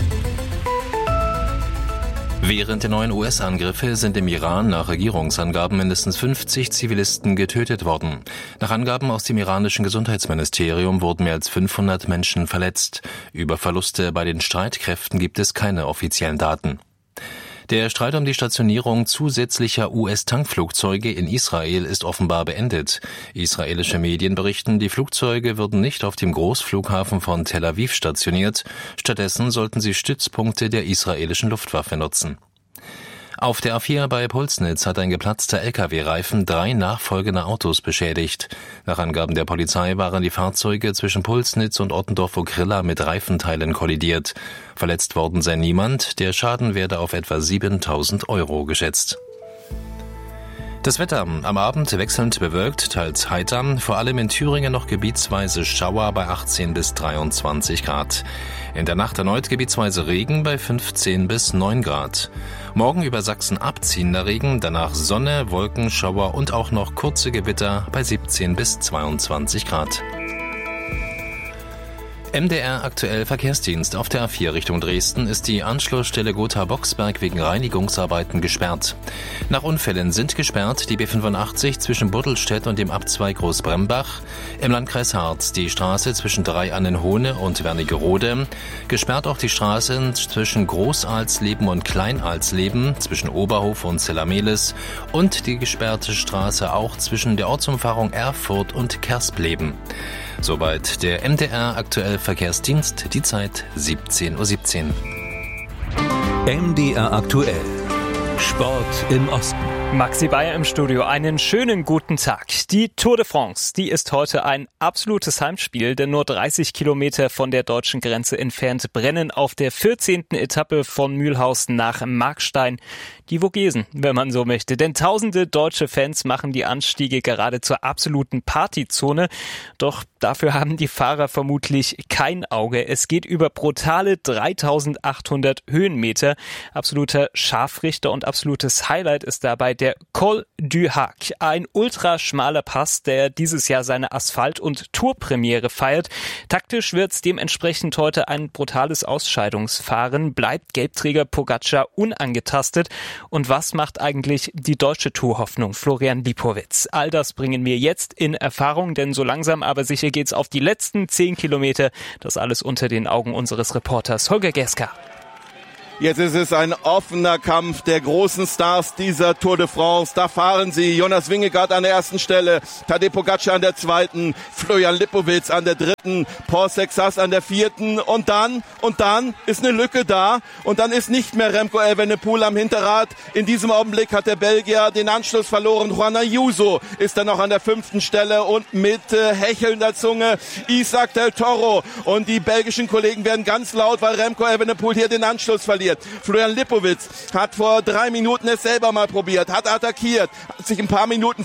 Während der neuen US-Angriffe sind im Iran nach Regierungsangaben mindestens 50 Zivilisten getötet worden. Nach Angaben aus dem iranischen Gesundheitsministerium wurden mehr als 500 Menschen verletzt. Über Verluste bei den Streitkräften gibt es keine offiziellen Daten. Der Streit um die Stationierung zusätzlicher US-Tankflugzeuge in Israel ist offenbar beendet. Israelische Medien berichten, die Flugzeuge würden nicht auf dem Großflughafen von Tel Aviv stationiert. Stattdessen sollten sie Stützpunkte der israelischen Luftwaffe nutzen. Auf der A4 bei Pulsnitz hat ein geplatzter LKW-Reifen 3 nachfolgende Autos beschädigt. Nach Angaben der Polizei waren die Fahrzeuge zwischen Pulsnitz und Ottendorf-Okrilla mit Reifenteilen kollidiert. Verletzt worden sei niemand, der Schaden werde auf etwa 7.000 Euro geschätzt. Das Wetter am Abend wechselnd bewölkt, teils heiter, vor allem in Thüringen noch gebietsweise Schauer bei 18 bis 23 Grad. In der Nacht erneut gebietsweise Regen bei 15 bis 9 Grad. Morgen über Sachsen abziehender Regen, danach Sonne, Wolken, Schauer und auch noch kurze Gewitter bei 17 bis 22 Grad. MDR aktuell Verkehrsdienst. Auf der A4 Richtung Dresden ist die Anschlussstelle Gotha-Boxberg wegen Reinigungsarbeiten gesperrt. Nach Unfällen sind gesperrt die B85 zwischen Buddelstedt und dem Abzweig Großbrembach, im Landkreis Harz die Straße zwischen Dreiannenhohne und Wernigerode, gesperrt auch die Straße zwischen Großalsleben und Kleinalsleben, zwischen Oberhof und Zellamelis und die gesperrte Straße auch zwischen der Ortsumfahrung Erfurt und Kerspleben. Soweit der MDR aktuell Verkehrsdienst, die Zeit 17.17 Uhr. MDR aktuell. Sport im Osten. Maxi Bayer im Studio, einen schönen guten Tag. Die Tour de France, die ist heute ein absolutes Heimspiel, denn nur 30 Kilometer von der deutschen Grenze entfernt brennen auf der 14. Etappe von Mühlhausen nach Markstein die Vogesen, wenn man so möchte. Denn tausende deutsche Fans machen die Anstiege gerade zur absoluten Partyzone. Doch dafür haben die Fahrer vermutlich kein Auge. Es geht über brutale 3800 Höhenmeter. Absoluter Scharfrichter und absolutes Highlight ist dabei der Col du Hac. Ein ultraschmaler Pass, der dieses Jahr seine Asphalt- und Tourpremiere feiert. Taktisch wird's dementsprechend heute ein brutales Ausscheidungsfahren. Bleibt Gelbträger Pogačar unangetastet. Und was macht eigentlich die deutsche Tourhoffnung Florian Lipowitz? All das bringen wir jetzt in Erfahrung, denn so langsam aber sicher geht's auf die letzten 10 Kilometer. Das alles unter den Augen unseres Reporters Holger Geska. Jetzt ist es ein offener Kampf der großen Stars dieser Tour de France. Da fahren sie. Jonas Vingegaard an der ersten Stelle, Tadej Pogačar an der zweiten, Florian Lipowitz an der dritten, Paul Sexas an der vierten und dann ist eine Lücke da und dann ist nicht mehr Remco Evenepoel am Hinterrad. In diesem Augenblick hat der Belgier den Anschluss verloren. Juan Ayuso ist dann noch an der 5. Stelle und mit hechelnder Zunge Isaac del Toro und die belgischen Kollegen werden ganz laut, weil Remco Evenepoel hier den Anschluss verliert. Florian Lipowitz hat vor 3 Minuten es selber mal probiert, hat attackiert, hat sich ein paar Meter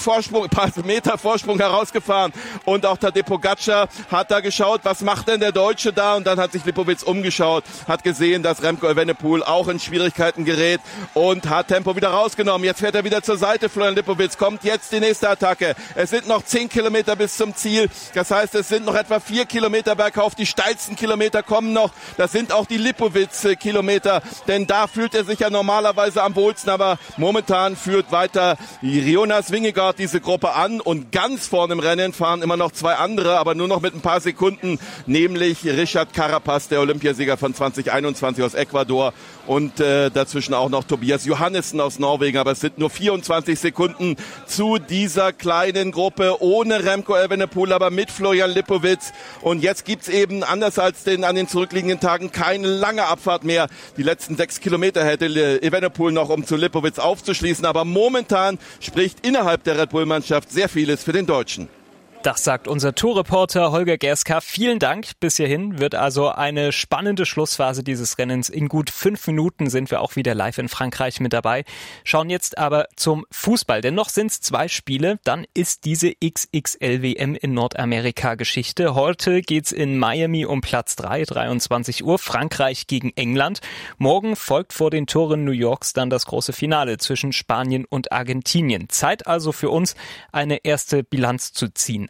Vorsprung herausgefahren und auch Tadej Pogačar hat da geschaut, was macht denn der Deutsche da, und dann hat sich Lipowitz umgeschaut, hat gesehen, dass Remco Evenepoel auch in Schwierigkeiten gerät und hat Tempo wieder rausgenommen. Jetzt fährt er wieder zur Seite, Florian Lipowitz, kommt jetzt die nächste Attacke. Es sind noch 10 Kilometer bis zum Ziel, das heißt, es sind noch etwa 4 Kilometer bergauf, die steilsten Kilometer kommen noch, das sind auch die Lipowitz-Kilometer, denn da fühlt er sich ja normalerweise am wohlsten, aber momentan führt weiter Jonas Vingegaard diese Gruppe an und ganz vorne im Rennen fahren immer noch 2 andere, aber nur noch mit ein paar Sekunden, nämlich Richard Carapaz, der Olympiasieger von 2021 aus Ecuador und dazwischen auch noch Tobias Johannessen aus Norwegen, aber es sind nur 24 Sekunden zu dieser kleinen Gruppe ohne Remco Evenepoel, aber mit Florian Lipowitz und jetzt gibt's eben, anders als an den zurückliegenden Tagen, keine lange Abfahrt mehr. Die letzten 6 Kilometer hätte Evenepoel noch, um zu Lipowitz aufzuschließen. Aber momentan spricht innerhalb der Red Bull-Mannschaft sehr vieles für den Deutschen. Das sagt unser Tourreporter Holger Gerska. Vielen Dank. Bis hierhin wird also eine spannende Schlussphase dieses Rennens. In gut 5 Minuten sind wir auch wieder live in Frankreich mit dabei. Schauen jetzt aber zum Fußball, denn noch sind es 2 Spiele. Dann ist diese XXL-WM in Nordamerika Geschichte. Heute geht's in Miami um Platz 3, 23 Uhr, Frankreich gegen England. Morgen folgt vor den Toren New Yorks dann das große Finale zwischen Spanien und Argentinien. Zeit also für uns, eine erste Bilanz zu ziehen.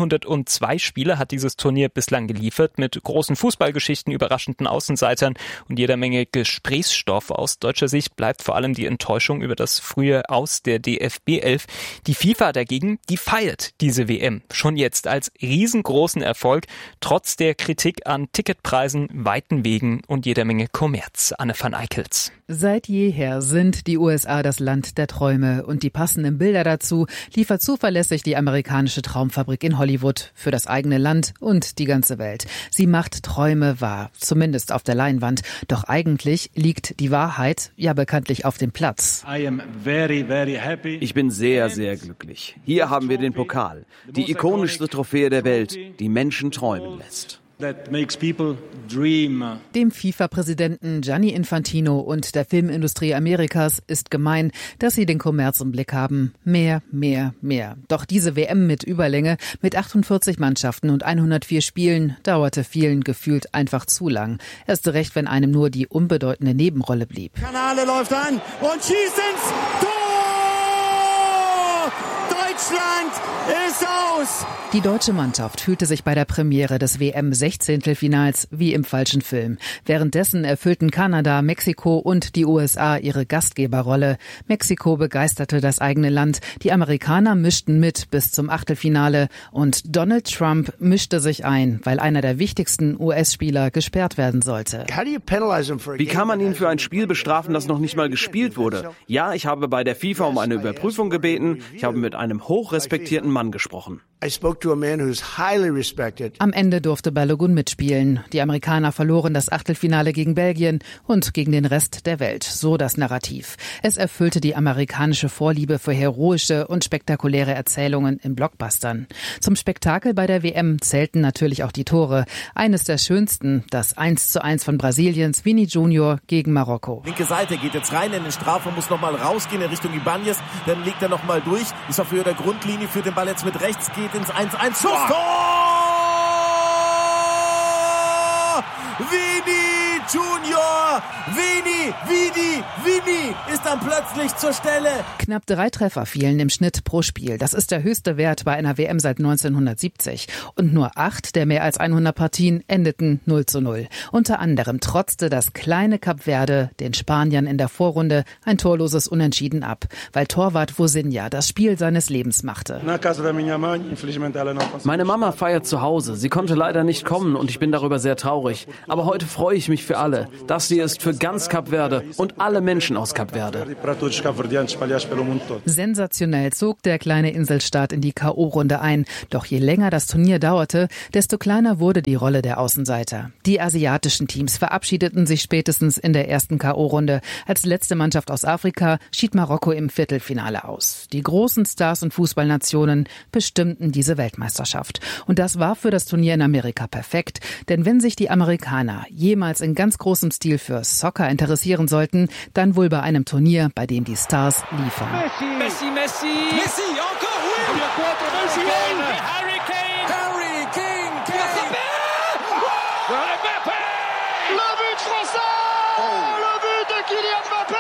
102 Spiele hat dieses Turnier bislang geliefert, mit großen Fußballgeschichten, überraschenden Außenseitern und jeder Menge Gesprächsstoff. Aus deutscher Sicht bleibt vor allem die Enttäuschung über das frühe Aus der DFB 11. Die FIFA dagegen, die feiert diese WM schon jetzt als riesengroßen Erfolg, trotz der Kritik an Ticketpreisen, weiten Wegen und jeder Menge Kommerz. Anne van Eickels. Seit jeher sind die USA das Land der Träume und die passenden Bilder dazu liefert zuverlässig die amerikanische Traumfabrik in Hollywood für das eigene Land und die ganze Welt. Sie macht Träume wahr, zumindest auf der Leinwand. Doch eigentlich liegt die Wahrheit ja bekanntlich auf dem Platz. Ich bin sehr, sehr glücklich. Hier haben wir den Pokal, die ikonischste Trophäe der Welt, die Menschen träumen lässt. Dem FIFA-Präsidenten Gianni Infantino und der Filmindustrie Amerikas ist gemein, dass sie den Kommerz im Blick haben. Mehr, mehr, mehr. Doch diese WM mit Überlänge, mit 48 Mannschaften und 104 Spielen, dauerte vielen gefühlt einfach zu lang. Erst recht, wenn einem nur die unbedeutende Nebenrolle blieb. Kanale läuft an und schießt ins Tor! Deutschland ist aus! Die deutsche Mannschaft fühlte sich bei der Premiere des WM-16-Finals wie im falschen Film. Währenddessen erfüllten Kanada, Mexiko und die USA ihre Gastgeberrolle. Mexiko begeisterte das eigene Land, die Amerikaner mischten mit bis zum Achtelfinale und Donald Trump mischte sich ein, weil einer der wichtigsten US-Spieler gesperrt werden sollte. Wie kann man ihn für ein Spiel bestrafen, das noch nicht mal gespielt wurde? Ja, ich habe bei der FIFA um eine Überprüfung gebeten. Ich habe mit einem hochrespektierten Mann gesprochen. Am Ende durfte Balogun mitspielen. Die Amerikaner verloren das Achtelfinale gegen Belgien und gegen den Rest der Welt. So das Narrativ. Es erfüllte die amerikanische Vorliebe für heroische und spektakuläre Erzählungen in Blockbustern. Zum Spektakel bei der WM zählten natürlich auch die Tore. Eines der schönsten, das 1:1 von Brasiliens Vini Junior gegen Marokko. Linke Seite geht jetzt rein in den Strafraum, muss nochmal rausgehen in Richtung Ibanez. Dann legt er nochmal durch, ist auf Höhe der Grundlinie, führt den Ball jetzt mit rechts, geht ins 1:1. Schuss, Tor! Vini Junior! Vini ist dann plötzlich zur Stelle. Knapp 3 Treffer fielen im Schnitt pro Spiel. Das ist der höchste Wert bei einer WM seit 1970. Und nur 8 der mehr als 100 Partien endeten 0:0. Unter anderem trotzte das kleine Kap Verde den Spaniern in der Vorrunde ein torloses Unentschieden ab, weil Torwart Vozinha das Spiel seines Lebens machte. Meine Mama feiert zu Hause. Sie konnte leider nicht kommen und ich bin darüber sehr traurig. Aber heute freue ich mich für alle. Das hier ist für ganz Kap Verde und alle Menschen aus Kap Verde. Sensationell zog der kleine Inselstaat in die K.O.-Runde ein. Doch je länger das Turnier dauerte, desto kleiner wurde die Rolle der Außenseiter. Die asiatischen Teams verabschiedeten sich spätestens in der ersten K.O.-Runde. Als letzte Mannschaft aus Afrika schied Marokko im Viertelfinale aus. Die großen Stars und Fußballnationen bestimmten diese Weltmeisterschaft. Und das war für das Turnier in Amerika perfekt. Denn wenn sich die Amerikaner jemals in ganz großem Stil für Soccer interessieren sollten, dann wohl bei einem Turnier, bei dem die Stars liefern. Messi, encore, oui! Harry Kane! Mbappé! Le but français! Le but de Kylian Mbappé!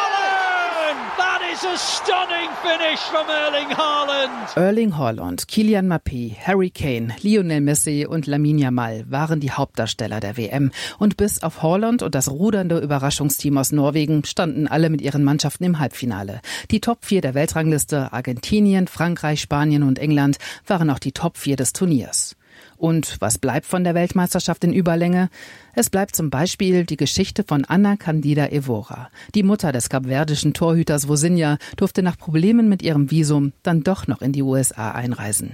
That is a stunning finish from Erling Haaland! Erling Haaland, Kylian Mbappé, Harry Kane, Lionel Messi und Lamine Yamal waren die Hauptdarsteller der WM. Und bis auf Haaland und das rudernde Überraschungsteam aus Norwegen standen alle mit ihren Mannschaften im Halbfinale. Die Top 4 der Weltrangliste, Argentinien, Frankreich, Spanien und England, waren auch die Top 4 des Turniers. Und was bleibt von der Weltmeisterschaft in Überlänge? Es bleibt zum Beispiel die Geschichte von Ana Candida Evora. Die Mutter des kapverdischen Torhüters Vozinha durfte nach Problemen mit ihrem Visum dann doch noch in die USA einreisen.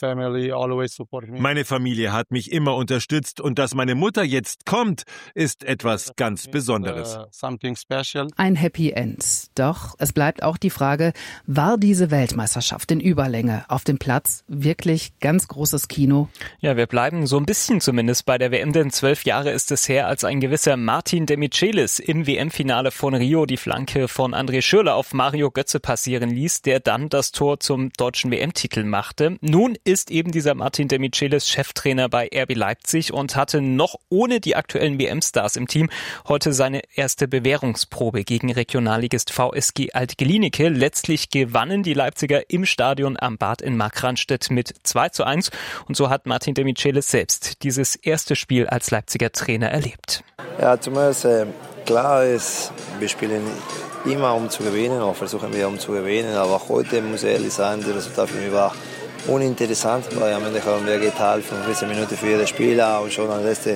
Meine Familie hat mich immer unterstützt und dass meine Mutter jetzt kommt, ist etwas ganz Besonderes. Ein Happy End. Doch es bleibt auch die Frage, war diese Weltmeisterschaft in Überlänge auf dem Platz wirklich ganz großes Kino? Ja, wir bleiben so ein bisschen zumindest bei der WM, denn 12 Jahre ist es her, als ein gewisser Martin Demichelis im WM-Finale von Rio die Flanke von André Schürrle auf Mario Götze passieren ließ, der dann das Tor zum deutschen WM-Titel machte. Nun ist eben dieser Martin Demichelis Cheftrainer bei RB Leipzig und hatte noch ohne die aktuellen WM-Stars im Team heute seine erste Bewährungsprobe gegen Regionalligist VSG Alt-Glienicke. Letztlich gewannen die Leipziger im Stadion am Bad in Markranstädt mit 2:1 und so hat Martin Demichelis selbst dieses erste Spiel als Leipziger Trainer erlebt. Ja, zuerst klar ist, wir spielen immer um zu gewinnen, oder versuchen wir um zu gewinnen, aber heute muss ich ehrlich sagen, das Resultat für mich war uninteressant, weil am Ende haben wir geteilt 15 Minuten für jeden Spieler und schon das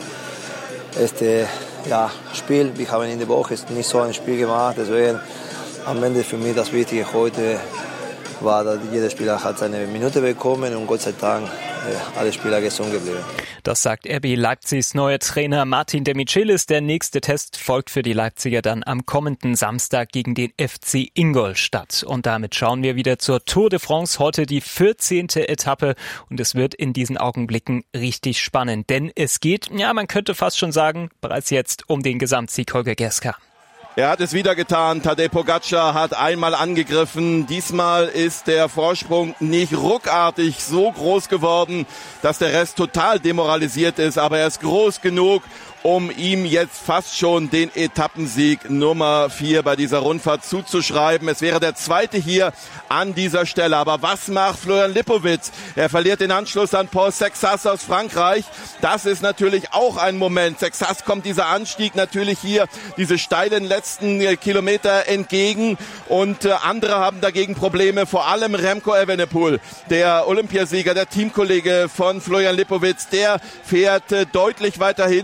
erste Spiel, wir haben in der Woche nicht so ein Spiel gemacht, deswegen am Ende für mich das Wichtige heute war, dass jeder Spieler hat seine Minute bekommen und Gott sei Dank alle Spieler gesund geblieben. Das sagt RB Leipzigs neuer Trainer Martin Demichelis. Der nächste Test folgt für die Leipziger dann am kommenden Samstag gegen den FC Ingolstadt. Und damit schauen wir wieder zur Tour de France. Heute die 14. Etappe und es wird in diesen Augenblicken richtig spannend. Denn es geht, ja man könnte fast schon sagen, bereits jetzt um den Gesamtsieg Holger Gerska. Er hat es wieder getan. Tadej Pogačar hat einmal angegriffen. Diesmal ist der Vorsprung nicht ruckartig so groß geworden, dass der Rest total demoralisiert ist. Aber er ist groß genug, um ihm jetzt fast schon den Etappensieg Nummer 4 bei dieser Rundfahrt zuzuschreiben. Es wäre der zweite hier an dieser Stelle. Aber was macht Florian Lipowitz? Er verliert den Anschluss an Paul Sexas aus Frankreich. Das ist natürlich auch ein Moment. Sexas kommt dieser Anstieg natürlich hier, diese steilen letzten Kilometer entgegen. Und andere haben dagegen Probleme, vor allem Remco Evenepoel, der Olympiasieger, der Teamkollege von Florian Lipowitz. Der fährt deutlich weiter hinten.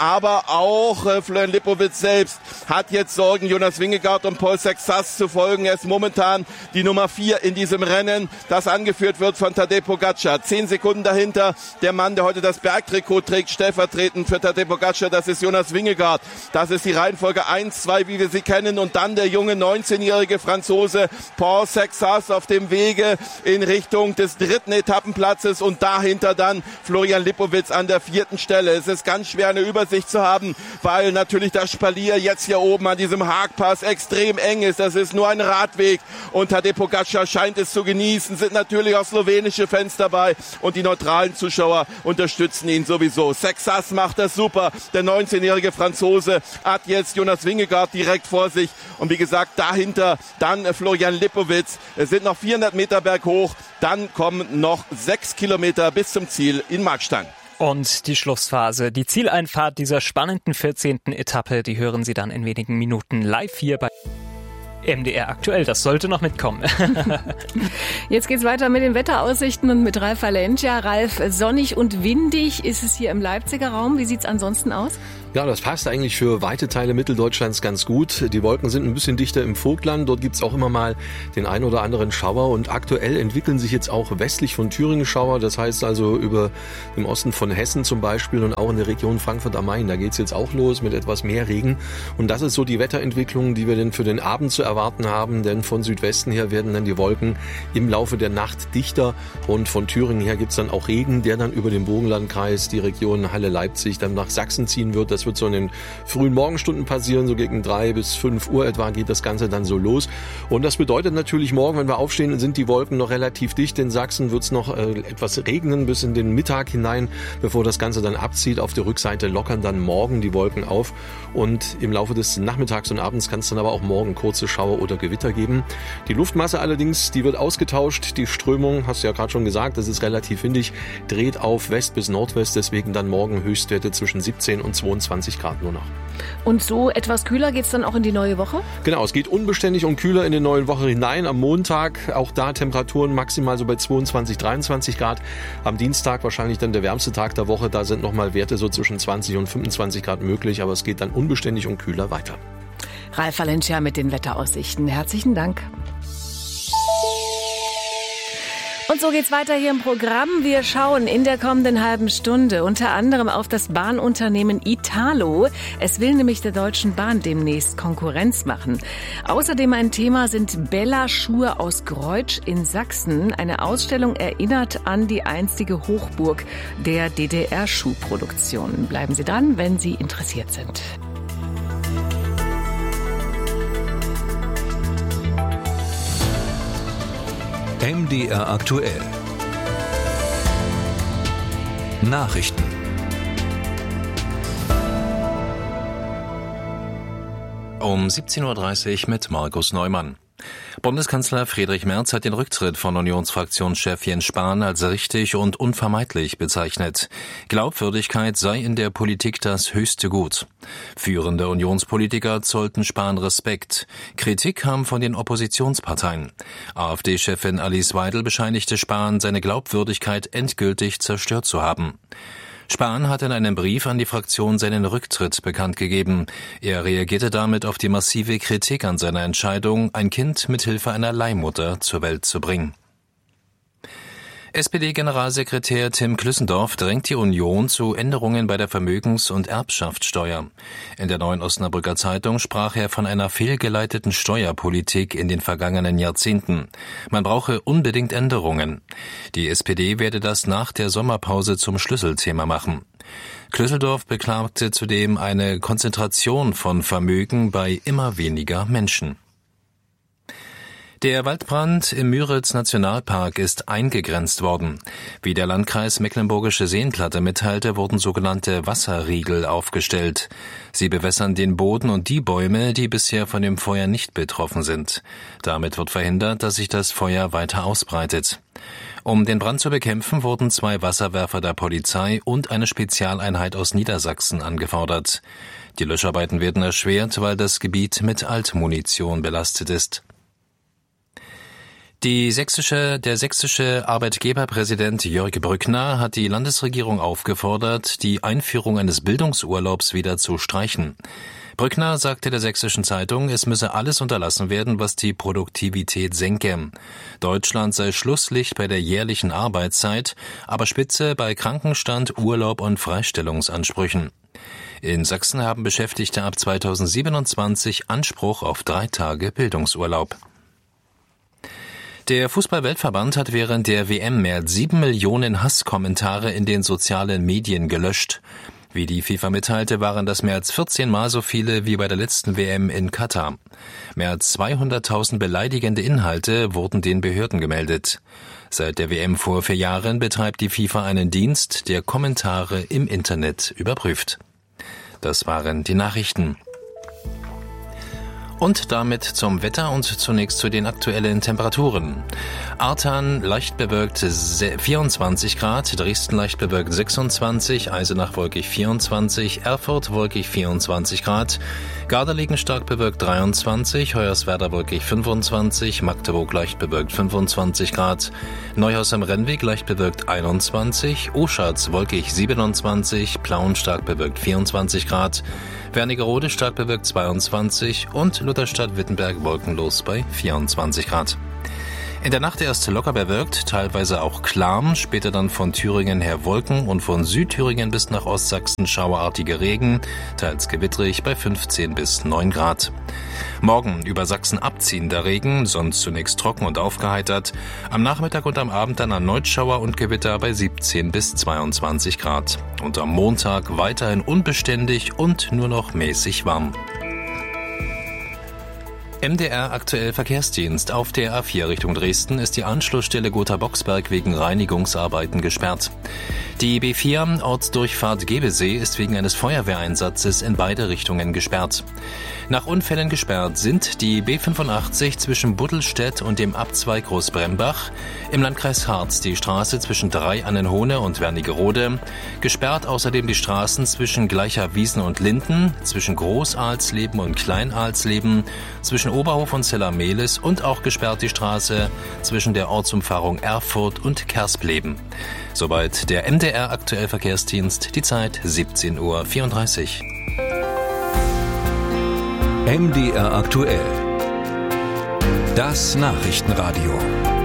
aber auch Florian Lipowitz selbst hat jetzt Sorgen, Jonas Vingegaard und Paul Sexas zu folgen. Er ist momentan die Nummer 4 in diesem Rennen, das angeführt wird von Tadej Pogačar. 10 Sekunden dahinter der Mann, der heute das Bergtrikot trägt, stellvertretend für Tadej Pogačar, das ist Jonas Vingegaard. Das ist die Reihenfolge 1, 2, wie wir sie kennen, und dann der junge 19-jährige Franzose Paul Sexas auf dem Wege in Richtung des 3. Etappenplatzes und dahinter dann Florian Lipowitz an der 4. Stelle. Es ist ganz schwer, eine Übersicht zu haben, weil natürlich das Spalier jetzt hier oben an diesem Haagpass extrem eng ist. Das ist nur ein Radweg und Tadej Pogačar scheint es zu genießen. Sind natürlich auch slowenische Fans dabei und die neutralen Zuschauer unterstützen ihn sowieso. Sexas macht das super. Der 19-jährige Franzose hat jetzt Jonas Vingegaard direkt vor sich und wie gesagt dahinter dann Florian Lipowitz. Es sind noch 400 Meter berghoch, dann kommen noch 6 Kilometer bis zum Ziel in Markstein. Und die Schlussphase, die Zieleinfahrt dieser spannenden 14. Etappe, die hören Sie dann in wenigen Minuten live hier bei MDR aktuell. Das sollte noch mitkommen. Jetzt geht's weiter mit den Wetteraussichten und mit Ralf Valencia. Ralf, sonnig und windig ist es hier im Leipziger Raum. Wie sieht's ansonsten aus? Ja, das passt eigentlich für weite Teile Mitteldeutschlands ganz gut. Die Wolken sind ein bisschen dichter im Vogtland. Dort gibt's auch immer mal den ein oder anderen Schauer. Und aktuell entwickeln sich jetzt auch westlich von Thüringen Schauer. Das heißt also über dem Osten von Hessen zum Beispiel und auch in der Region Frankfurt am Main. Da geht's jetzt auch los mit etwas mehr Regen. Und das ist so die Wetterentwicklung, die wir denn für den Abend zu erwarten haben. Denn von Südwesten her werden dann die Wolken im Laufe der Nacht dichter. Und von Thüringen her gibt's dann auch Regen, der dann über den Burgenlandkreis, die Region Halle-Leipzig, dann nach Sachsen ziehen wird. Das wird so in den frühen Morgenstunden passieren, so gegen 3 bis 5 Uhr etwa geht das Ganze dann so los. Und das bedeutet natürlich, morgen, wenn wir aufstehen, sind die Wolken noch relativ dicht. In Sachsen wird es noch etwas regnen bis in den Mittag hinein, bevor das Ganze dann abzieht. Auf der Rückseite lockern dann morgen die Wolken auf. Und im Laufe des Nachmittags und Abends kann es dann aber auch morgen kurze Schauer oder Gewitter geben. Die Luftmasse allerdings, die wird ausgetauscht. Die Strömung, hast du ja gerade schon gesagt, das ist relativ windig, dreht auf West bis Nordwest. Deswegen dann morgen Höchstwerte zwischen 17 und 22 Grad nur noch. Und so etwas kühler geht's dann auch in die neue Woche? Genau, es geht unbeständig und kühler in die neue Woche hinein. Am Montag auch da Temperaturen maximal so bei 22, 23 Grad. Am Dienstag wahrscheinlich dann der wärmste Tag der Woche. Da sind nochmal Werte so zwischen 20 und 25 Grad möglich. Aber es geht dann unbeständig und kühler weiter. Ralf Valencia mit den Wetteraussichten. Herzlichen Dank. Und so geht's weiter hier im Programm. Wir schauen in der kommenden halben Stunde unter anderem auf das Bahnunternehmen Italo. Es will nämlich der Deutschen Bahn demnächst Konkurrenz machen. Außerdem ein Thema sind Bella-Schuhe aus Greutsch in Sachsen. Eine Ausstellung erinnert an die einstige Hochburg der DDR-Schuhproduktion. Bleiben Sie dran, wenn Sie interessiert sind. MDR aktuell. Nachrichten. Um 17.30 Uhr mit Markus Neumann. Bundeskanzler Friedrich Merz hat den Rücktritt von Unionsfraktionschef Jens Spahn als richtig und unvermeidlich bezeichnet. Glaubwürdigkeit sei in der Politik das höchste Gut. Führende Unionspolitiker zollten Spahn Respekt. Kritik kam von den Oppositionsparteien. AfD-Chefin Alice Weidel bescheinigte Spahn, seine Glaubwürdigkeit endgültig zerstört zu haben. Spahn hat in einem Brief an die Fraktion seinen Rücktritt bekannt gegeben. Er reagierte damit auf die massive Kritik an seiner Entscheidung, ein Kind mit Hilfe einer Leihmutter zur Welt zu bringen. SPD-Generalsekretär Tim Klüssendorf drängt die Union zu Änderungen bei der Vermögens- und Erbschaftssteuer. In der Neuen Osnabrücker Zeitung sprach er von einer fehlgeleiteten Steuerpolitik in den vergangenen Jahrzehnten. Man brauche unbedingt Änderungen. Die SPD werde das nach der Sommerpause zum Schlüsselthema machen. Klüsseldorf beklagte zudem eine Konzentration von Vermögen bei immer weniger Menschen. Der Waldbrand im Müritz-Nationalpark ist eingegrenzt worden. Wie der Landkreis Mecklenburgische Seenplatte mitteilte, wurden sogenannte Wasserriegel aufgestellt. Sie bewässern den Boden und die Bäume, die bisher von dem Feuer nicht betroffen sind. Damit wird verhindert, dass sich das Feuer weiter ausbreitet. Um den Brand zu bekämpfen, wurden 2 Wasserwerfer der Polizei und eine Spezialeinheit aus Niedersachsen angefordert. Die Löscharbeiten werden erschwert, weil das Gebiet mit Altmunition belastet ist. Der sächsische Arbeitgeberpräsident Jörg Brückner hat die Landesregierung aufgefordert, die Einführung eines Bildungsurlaubs wieder zu streichen. Brückner sagte der Sächsischen Zeitung, es müsse alles unterlassen werden, was die Produktivität senke. Deutschland sei Schlusslicht bei der jährlichen Arbeitszeit, aber Spitze bei Krankenstand, Urlaub und Freistellungsansprüchen. In Sachsen haben Beschäftigte ab 2027 Anspruch auf 3 Tage Bildungsurlaub. Der Fußball-Weltverband hat während der WM mehr als 7 Millionen Hasskommentare in den sozialen Medien gelöscht. Wie die FIFA mitteilte, waren das mehr als 14 Mal so viele wie bei der letzten WM in Katar. Mehr als 200.000 beleidigende Inhalte wurden den Behörden gemeldet. Seit der WM vor 4 Jahren betreibt die FIFA einen Dienst, der Kommentare im Internet überprüft. Das waren die Nachrichten. Und damit zum Wetter und zunächst zu den aktuellen Temperaturen. Artan leicht bewölkt 24 Grad, Dresden leicht bewölkt 26, Eisenach wolkig 24, Erfurt wolkig 24 Grad, Gardelegen stark bewölkt 23, Hoyerswerda wolkig 25, Magdeburg leicht bewölkt 25 Grad, Neuhaus am Rennweg leicht bewölkt 21, Oschatz wolkig 27, Plauen stark bewölkt 24 Grad, Wernigerode stark bewölkt 22 und Lutherstadt-Wittenberg wolkenlos bei 24 Grad. In der Nacht erst locker bewölkt, teilweise auch klar, später dann von Thüringen her Wolken und von Südthüringen bis nach Ostsachsen schauerartige Regen, teils gewittrig bei 15 bis 9 Grad. Morgen über Sachsen abziehender Regen, sonst zunächst trocken und aufgeheitert. Am Nachmittag und am Abend dann erneut Schauer und Gewitter bei 17 bis 22 Grad. Und am Montag weiterhin unbeständig und nur noch mäßig warm. MDR aktuell Verkehrsdienst. Auf der A4 Richtung Dresden ist die Anschlussstelle Gotha-Boxberg wegen Reinigungsarbeiten gesperrt. Die B4 Ortsdurchfahrt Gebesee ist wegen eines Feuerwehreinsatzes in beide Richtungen gesperrt. Nach Unfällen gesperrt sind die B85 zwischen Buddelstedt und dem Abzweig Großbrembach, im Landkreis Harz die Straße zwischen Drei-Annenhohne und Wernigerode, gesperrt außerdem die Straßen zwischen Gleicherwiesen und Linden, zwischen Großalsleben und Kleinalsleben, zwischen Oberhof und Zellermehlis und auch gesperrt die Straße zwischen der Ortsumfahrung Erfurt und Kerspleben. Soweit der MDR aktuell Verkehrsdienst, die Zeit 17:34 Uhr. MDR aktuell. Das Nachrichtenradio.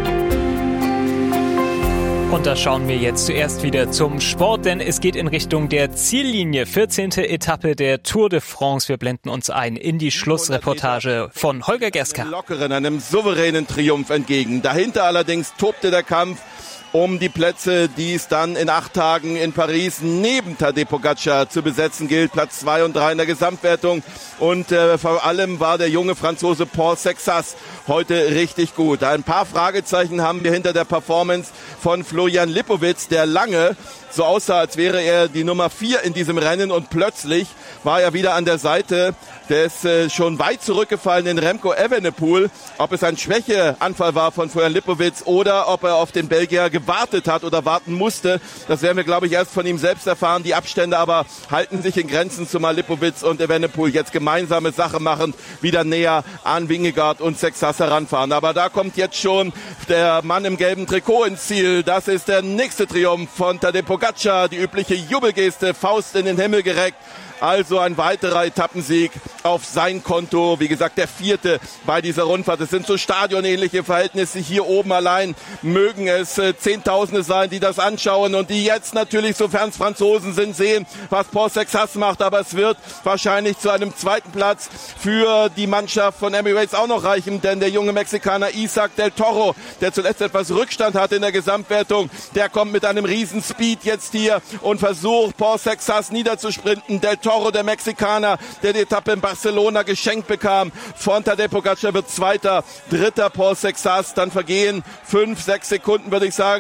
Und da schauen wir jetzt zuerst wieder zum Sport, denn es geht in Richtung der Ziellinie. 14. Etappe der Tour de France. Wir blenden uns ein in die Schlussreportage von Holger Gerska. Einem souveränen Triumph entgegen. Dahinter allerdings tobte der Kampf um die Plätze, die es dann in 8 Tagen in Paris neben Tadej Pogačar zu besetzen gilt. Platz 2 und 3 in der Gesamtwertung. Und vor allem war der junge Franzose Paul Sexas heute richtig gut. Ein paar Fragezeichen haben wir hinter der Performance von Florian Lipowitz, der lange so aussah, als wäre er die Nummer 4 in diesem Rennen, und plötzlich war er wieder an der Seite des schon weit zurückgefallenen Remco Evenepoel. Ob es ein Schwächeanfall war von Florian Lipowitz oder ob er auf den Belgier gewartet hat oder warten musste, das werden wir, glaube ich, erst von ihm selbst erfahren. Die Abstände aber halten sich in Grenzen, zumal Lipowitz und Evenepoel jetzt gemeinsame Sache machen, wieder näher an Vingegaard und Sexas heranfahren. Aber da kommt jetzt schon der Mann im gelben Trikot ins Ziel. Das ist der nächste Triumph von Tadej Pogačar, die übliche Jubelgeste, Faust in den Himmel gereckt. Also ein weiterer Etappensieg auf sein Konto. Wie gesagt, der 4. bei dieser Rundfahrt. Es sind so stadionähnliche Verhältnisse. Hier oben allein mögen es Zehntausende sein, die das anschauen und die jetzt natürlich, sofern es Franzosen sind, sehen, was Paul Sexas macht. Aber es wird wahrscheinlich zu einem 2. Platz für die Mannschaft von Emirates auch noch reichen, denn der junge Mexikaner Isaac del Toro, der zuletzt etwas Rückstand hatte in der Gesamtwertung, der kommt mit einem riesen Speed jetzt hier und versucht, Paul Sexas niederzusprinten. Del Toro, der Mexikaner, der die Etappe in Barcelona geschenkt bekam von Tadej Pogačar, wird 2., 3. Paul Sexas, dann vergehen 5, 6 Sekunden, würde ich sagen.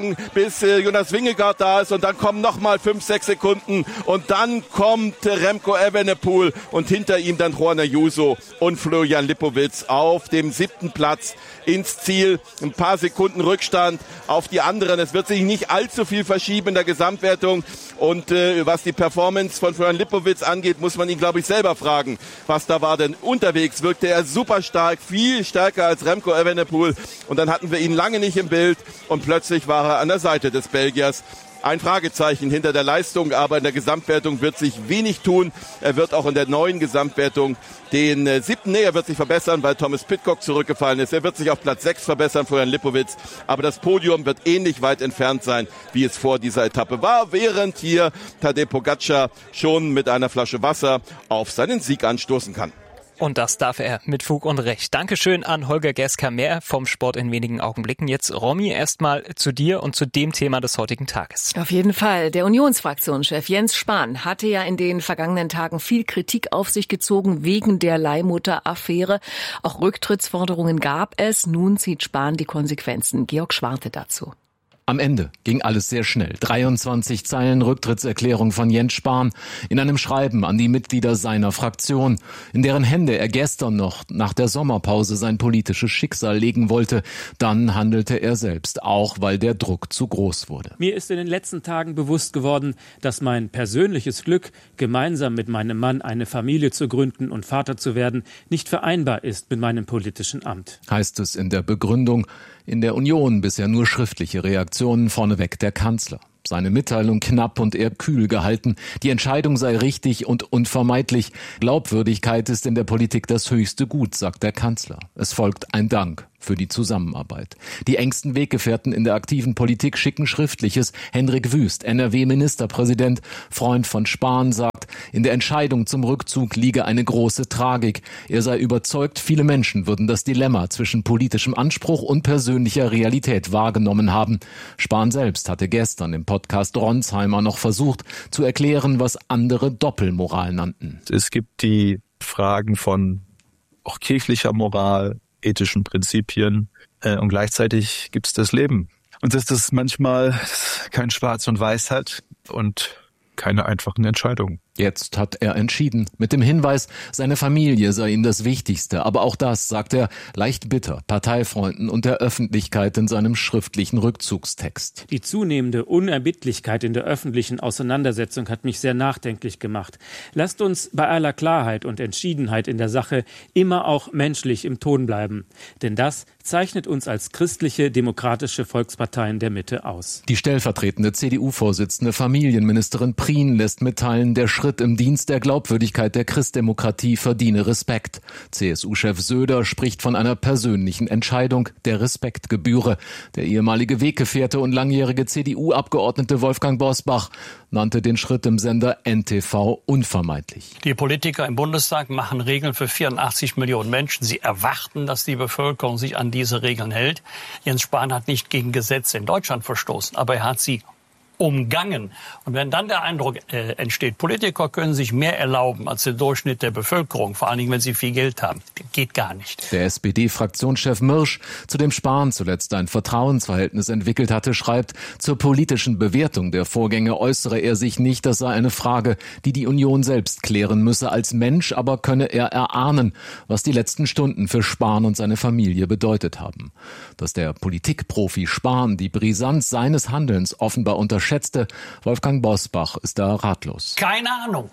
lang, bis Jonas Vingegaard da ist und dann kommen nochmal 5-6 Sekunden und dann kommt Remco Evenepoel und hinter ihm dann Juan Ayuso und Florian Lipowitz auf dem 7. Platz ins Ziel. Ein paar Sekunden Rückstand auf die anderen. Es wird sich nicht allzu viel verschieben in der Gesamtwertung und was die Performance von Florian Lipowitz angeht, muss man ihn, glaube ich, selber fragen, was da war. Denn unterwegs wirkte er super stark, viel stärker als Remco Evenepoel und dann hatten wir ihn lange nicht im Bild und plötzlich war er an der Seite des Belgiers. Ein Fragezeichen hinter der Leistung, aber in der Gesamtwertung wird sich wenig tun. Er wird auch in der neuen Gesamtwertung den 7. Er wird sich verbessern, weil Thomas Pidcock zurückgefallen ist. Er wird sich auf Platz 6 verbessern, Florian Lipowitz. Aber das Podium wird ähnlich weit entfernt sein, wie es vor dieser Etappe war, während hier Tadej Pogačar schon mit einer Flasche Wasser auf seinen Sieg anstoßen kann. Und das darf er mit Fug und Recht. Dankeschön an Holger Geska, mehr vom Sport in wenigen Augenblicken. Jetzt, Romy, erstmal zu dir und zu dem Thema des heutigen Tages. Auf jeden Fall. Der Unionsfraktionschef Jens Spahn hatte ja in den vergangenen Tagen viel Kritik auf sich gezogen wegen der Leihmutter-Affäre. Auch Rücktrittsforderungen gab es. Nun zieht Spahn die Konsequenzen. Georg Schwarte dazu. Am Ende ging alles sehr schnell. 23 Zeilen Rücktrittserklärung von Jens Spahn in einem Schreiben an die Mitglieder seiner Fraktion, in deren Hände er gestern noch nach der Sommerpause sein politisches Schicksal legen wollte. Dann handelte er selbst, auch weil der Druck zu groß wurde. Mir ist in den letzten Tagen bewusst geworden, dass mein persönliches Glück, gemeinsam mit meinem Mann eine Familie zu gründen und Vater zu werden, nicht vereinbar ist mit meinem politischen Amt. Heißt es in der Begründung. In der Union bisher nur schriftliche Reaktionen, vorneweg der Kanzler. Seine Mitteilung knapp und eher kühl gehalten. Die Entscheidung sei richtig und unvermeidlich. Glaubwürdigkeit ist in der Politik das höchste Gut, sagt der Kanzler. Es folgt ein Dank für die Zusammenarbeit. Die engsten Weggefährten in der aktiven Politik schicken Schriftliches. Hendrik Wüst, NRW-Ministerpräsident, Freund von Spahn, sagt, in der Entscheidung zum Rückzug liege eine große Tragik. Er sei überzeugt, viele Menschen würden das Dilemma zwischen politischem Anspruch und persönlicher Realität wahrgenommen haben. Spahn selbst hatte gestern im Podcast Ronsheimer noch versucht zu erklären, was andere Doppelmoral nannten. Es gibt die Fragen von auch kirchlicher Moral, ethischen Prinzipien und gleichzeitig gibt es das Leben. Und dass das manchmal kein Schwarz und Weiß hat und keine einfachen Entscheidungen. Jetzt hat er entschieden, mit dem Hinweis, seine Familie sei ihm das Wichtigste. Aber auch das, sagt er, leicht bitter, Parteifreunden und der Öffentlichkeit in seinem schriftlichen Rückzugstext. Die zunehmende Unerbittlichkeit in der öffentlichen Auseinandersetzung hat mich sehr nachdenklich gemacht. Lasst uns bei aller Klarheit und Entschiedenheit in der Sache immer auch menschlich im Ton bleiben. Denn das zeichnet uns als christliche, demokratische Volksparteien der Mitte aus. Die stellvertretende CDU-Vorsitzende Familienministerin Prien lässt mitteilen, der Schritt im Dienst der Glaubwürdigkeit der Christdemokratie verdiene Respekt. CSU-Chef Söder spricht von einer persönlichen Entscheidung, der Respekt gebühre. Der ehemalige Weggefährte und langjährige CDU-Abgeordnete Wolfgang Bosbach nannte den Schritt im Sender NTV unvermeidlich. Die Politiker im Bundestag machen Regeln für 84 Millionen Menschen. Sie erwarten, dass die Bevölkerung sich an diese Regeln hält. Jens Spahn hat nicht gegen Gesetze in Deutschland verstoßen, aber er hat sie umgangen. Und wenn dann der Eindruck entsteht, Politiker können sich mehr erlauben als der Durchschnitt der Bevölkerung, vor allen Dingen, wenn sie viel Geld haben, geht gar nicht. Der SPD-Fraktionschef Mirsch, zu dem Spahn zuletzt ein Vertrauensverhältnis entwickelt hatte, schreibt, zur politischen Bewertung der Vorgänge äußere er sich nicht. Das sei eine Frage, die die Union selbst klären müsse. Als Mensch aber könne er erahnen, was die letzten Stunden für Spahn und seine Familie bedeutet haben. Dass der Politikprofi Spahn die Brisanz seines Handelns offenbar unterschätzte, Wolfgang Bosbach ist da ratlos. Keine Ahnung.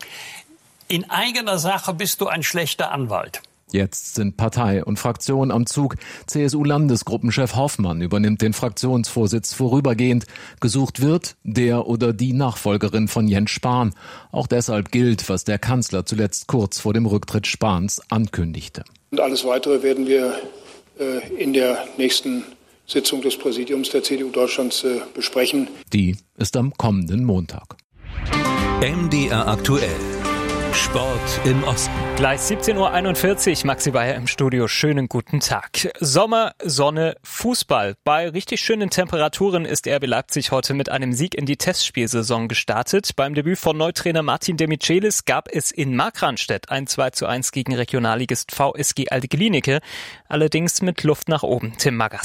In eigener Sache bist du ein schlechter Anwalt. Jetzt sind Partei und Fraktion am Zug. CSU-Landesgruppenchef Hoffmann übernimmt den Fraktionsvorsitz vorübergehend. Gesucht wird der oder die Nachfolgerin von Jens Spahn. Auch deshalb gilt, was der Kanzler zuletzt kurz vor dem Rücktritt Spahns ankündigte. Und alles Weitere werden wir in der nächsten Sitzung des Präsidiums der CDU Deutschlands besprechen. Die ist am kommenden Montag. MDR aktuell. Sport im Osten. Gleich 17.41 Uhr, Maxi Bayer im Studio. Schönen guten Tag. Sommer, Sonne, Fußball. Bei richtig schönen Temperaturen ist RB Leipzig heute mit einem Sieg in die Testspielsaison gestartet. Beim Debüt von Neutrainer Martin Demichelis gab es in Markranstädt ein 2:1 gegen Regionalligist VSG Alte Klinike. Allerdings mit Luft nach oben. Tim Maggers.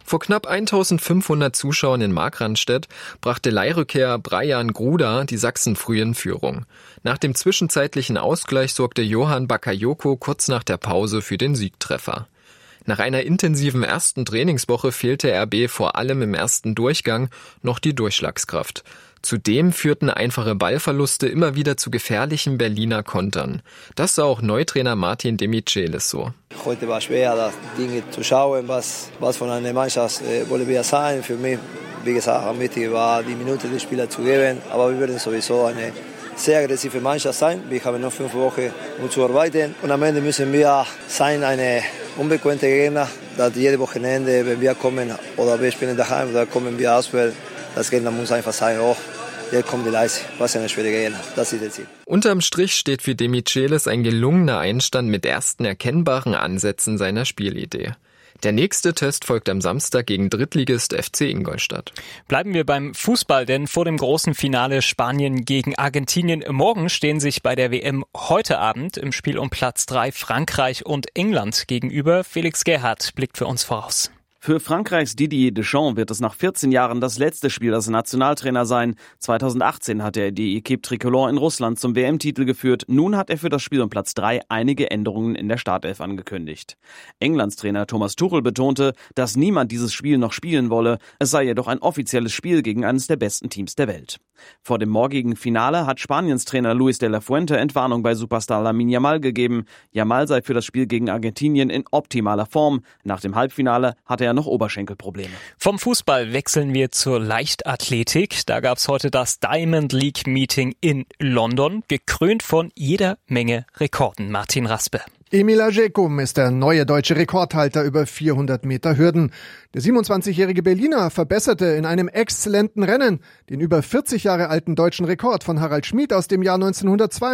Vor knapp 1500 Zuschauern in Markranstädt brachte Leihrückkehrer Brian Gruda die Sachsen früh in Führung. Nach dem zwischenzeitlichen Ausgleich sorgte Johann Bakayoko kurz nach der Pause für den Siegtreffer. Nach einer intensiven ersten Trainingswoche fehlte RB vor allem im ersten Durchgang noch die Durchschlagskraft. Zudem führten einfache Ballverluste immer wieder zu gefährlichen Berliner Kontern. Das sah auch Neutrainer Martin de Michelis so. Heute war schwer, das Dinge zu schauen, was von einer Mannschaft wollen wir sein. Für mich, wie gesagt, am Mittag war die Minute des Spielers zu geben, aber wir werden sowieso eine sehr aggressive Mannschaft sein. Wir haben noch 5 Wochen, um zu arbeiten. Und am Ende müssen wir sein, eine unbekannte Gegner, dass jede Wochenende, wenn wir kommen oder wir spielen daheim oder kommen wir auswärts, das Gegner muss einfach sein, jetzt kommt die Leistung, was eine schwere Gegner, das ist das Ziel. Unterm Strich steht für de Michelis ein gelungener Einstand mit ersten erkennbaren Ansätzen seiner Spielidee. Der nächste Test folgt am Samstag gegen Drittligist FC Ingolstadt. Bleiben wir beim Fußball, denn vor dem großen Finale Spanien gegen Argentinien morgen stehen sich bei der WM heute Abend im Spiel um Platz 3 Frankreich und England gegenüber. Felix Gerhardt blickt für uns voraus. Für Frankreichs Didier Deschamps wird es nach 14 Jahren das letzte Spiel als Nationaltrainer sein. 2018 hat er die Équipe Tricolore in Russland zum WM-Titel geführt. Nun hat er für das Spiel um Platz 3 einige Änderungen in der Startelf angekündigt. Englands Trainer Thomas Tuchel betonte, dass niemand dieses Spiel noch spielen wolle. Es sei jedoch ein offizielles Spiel gegen eines der besten Teams der Welt. Vor dem morgigen Finale hat Spaniens Trainer Luis de la Fuente Entwarnung bei Superstar Lamine Yamal gegeben. Yamal sei für das Spiel gegen Argentinien in optimaler Form. Nach dem Halbfinale hatte er noch Oberschenkelprobleme. Vom Fußball wechseln wir zur Leichtathletik. Da gab es heute das Diamond League Meeting in London, gekrönt von jeder Menge Rekorden. Martin Raspe. Emil Ajekum ist der neue deutsche Rekordhalter über 400 Meter Hürden. Der 27-jährige Berliner verbesserte in einem exzellenten Rennen den über 40 Jahre alten deutschen Rekord von Harald Schmid aus dem Jahr 1902.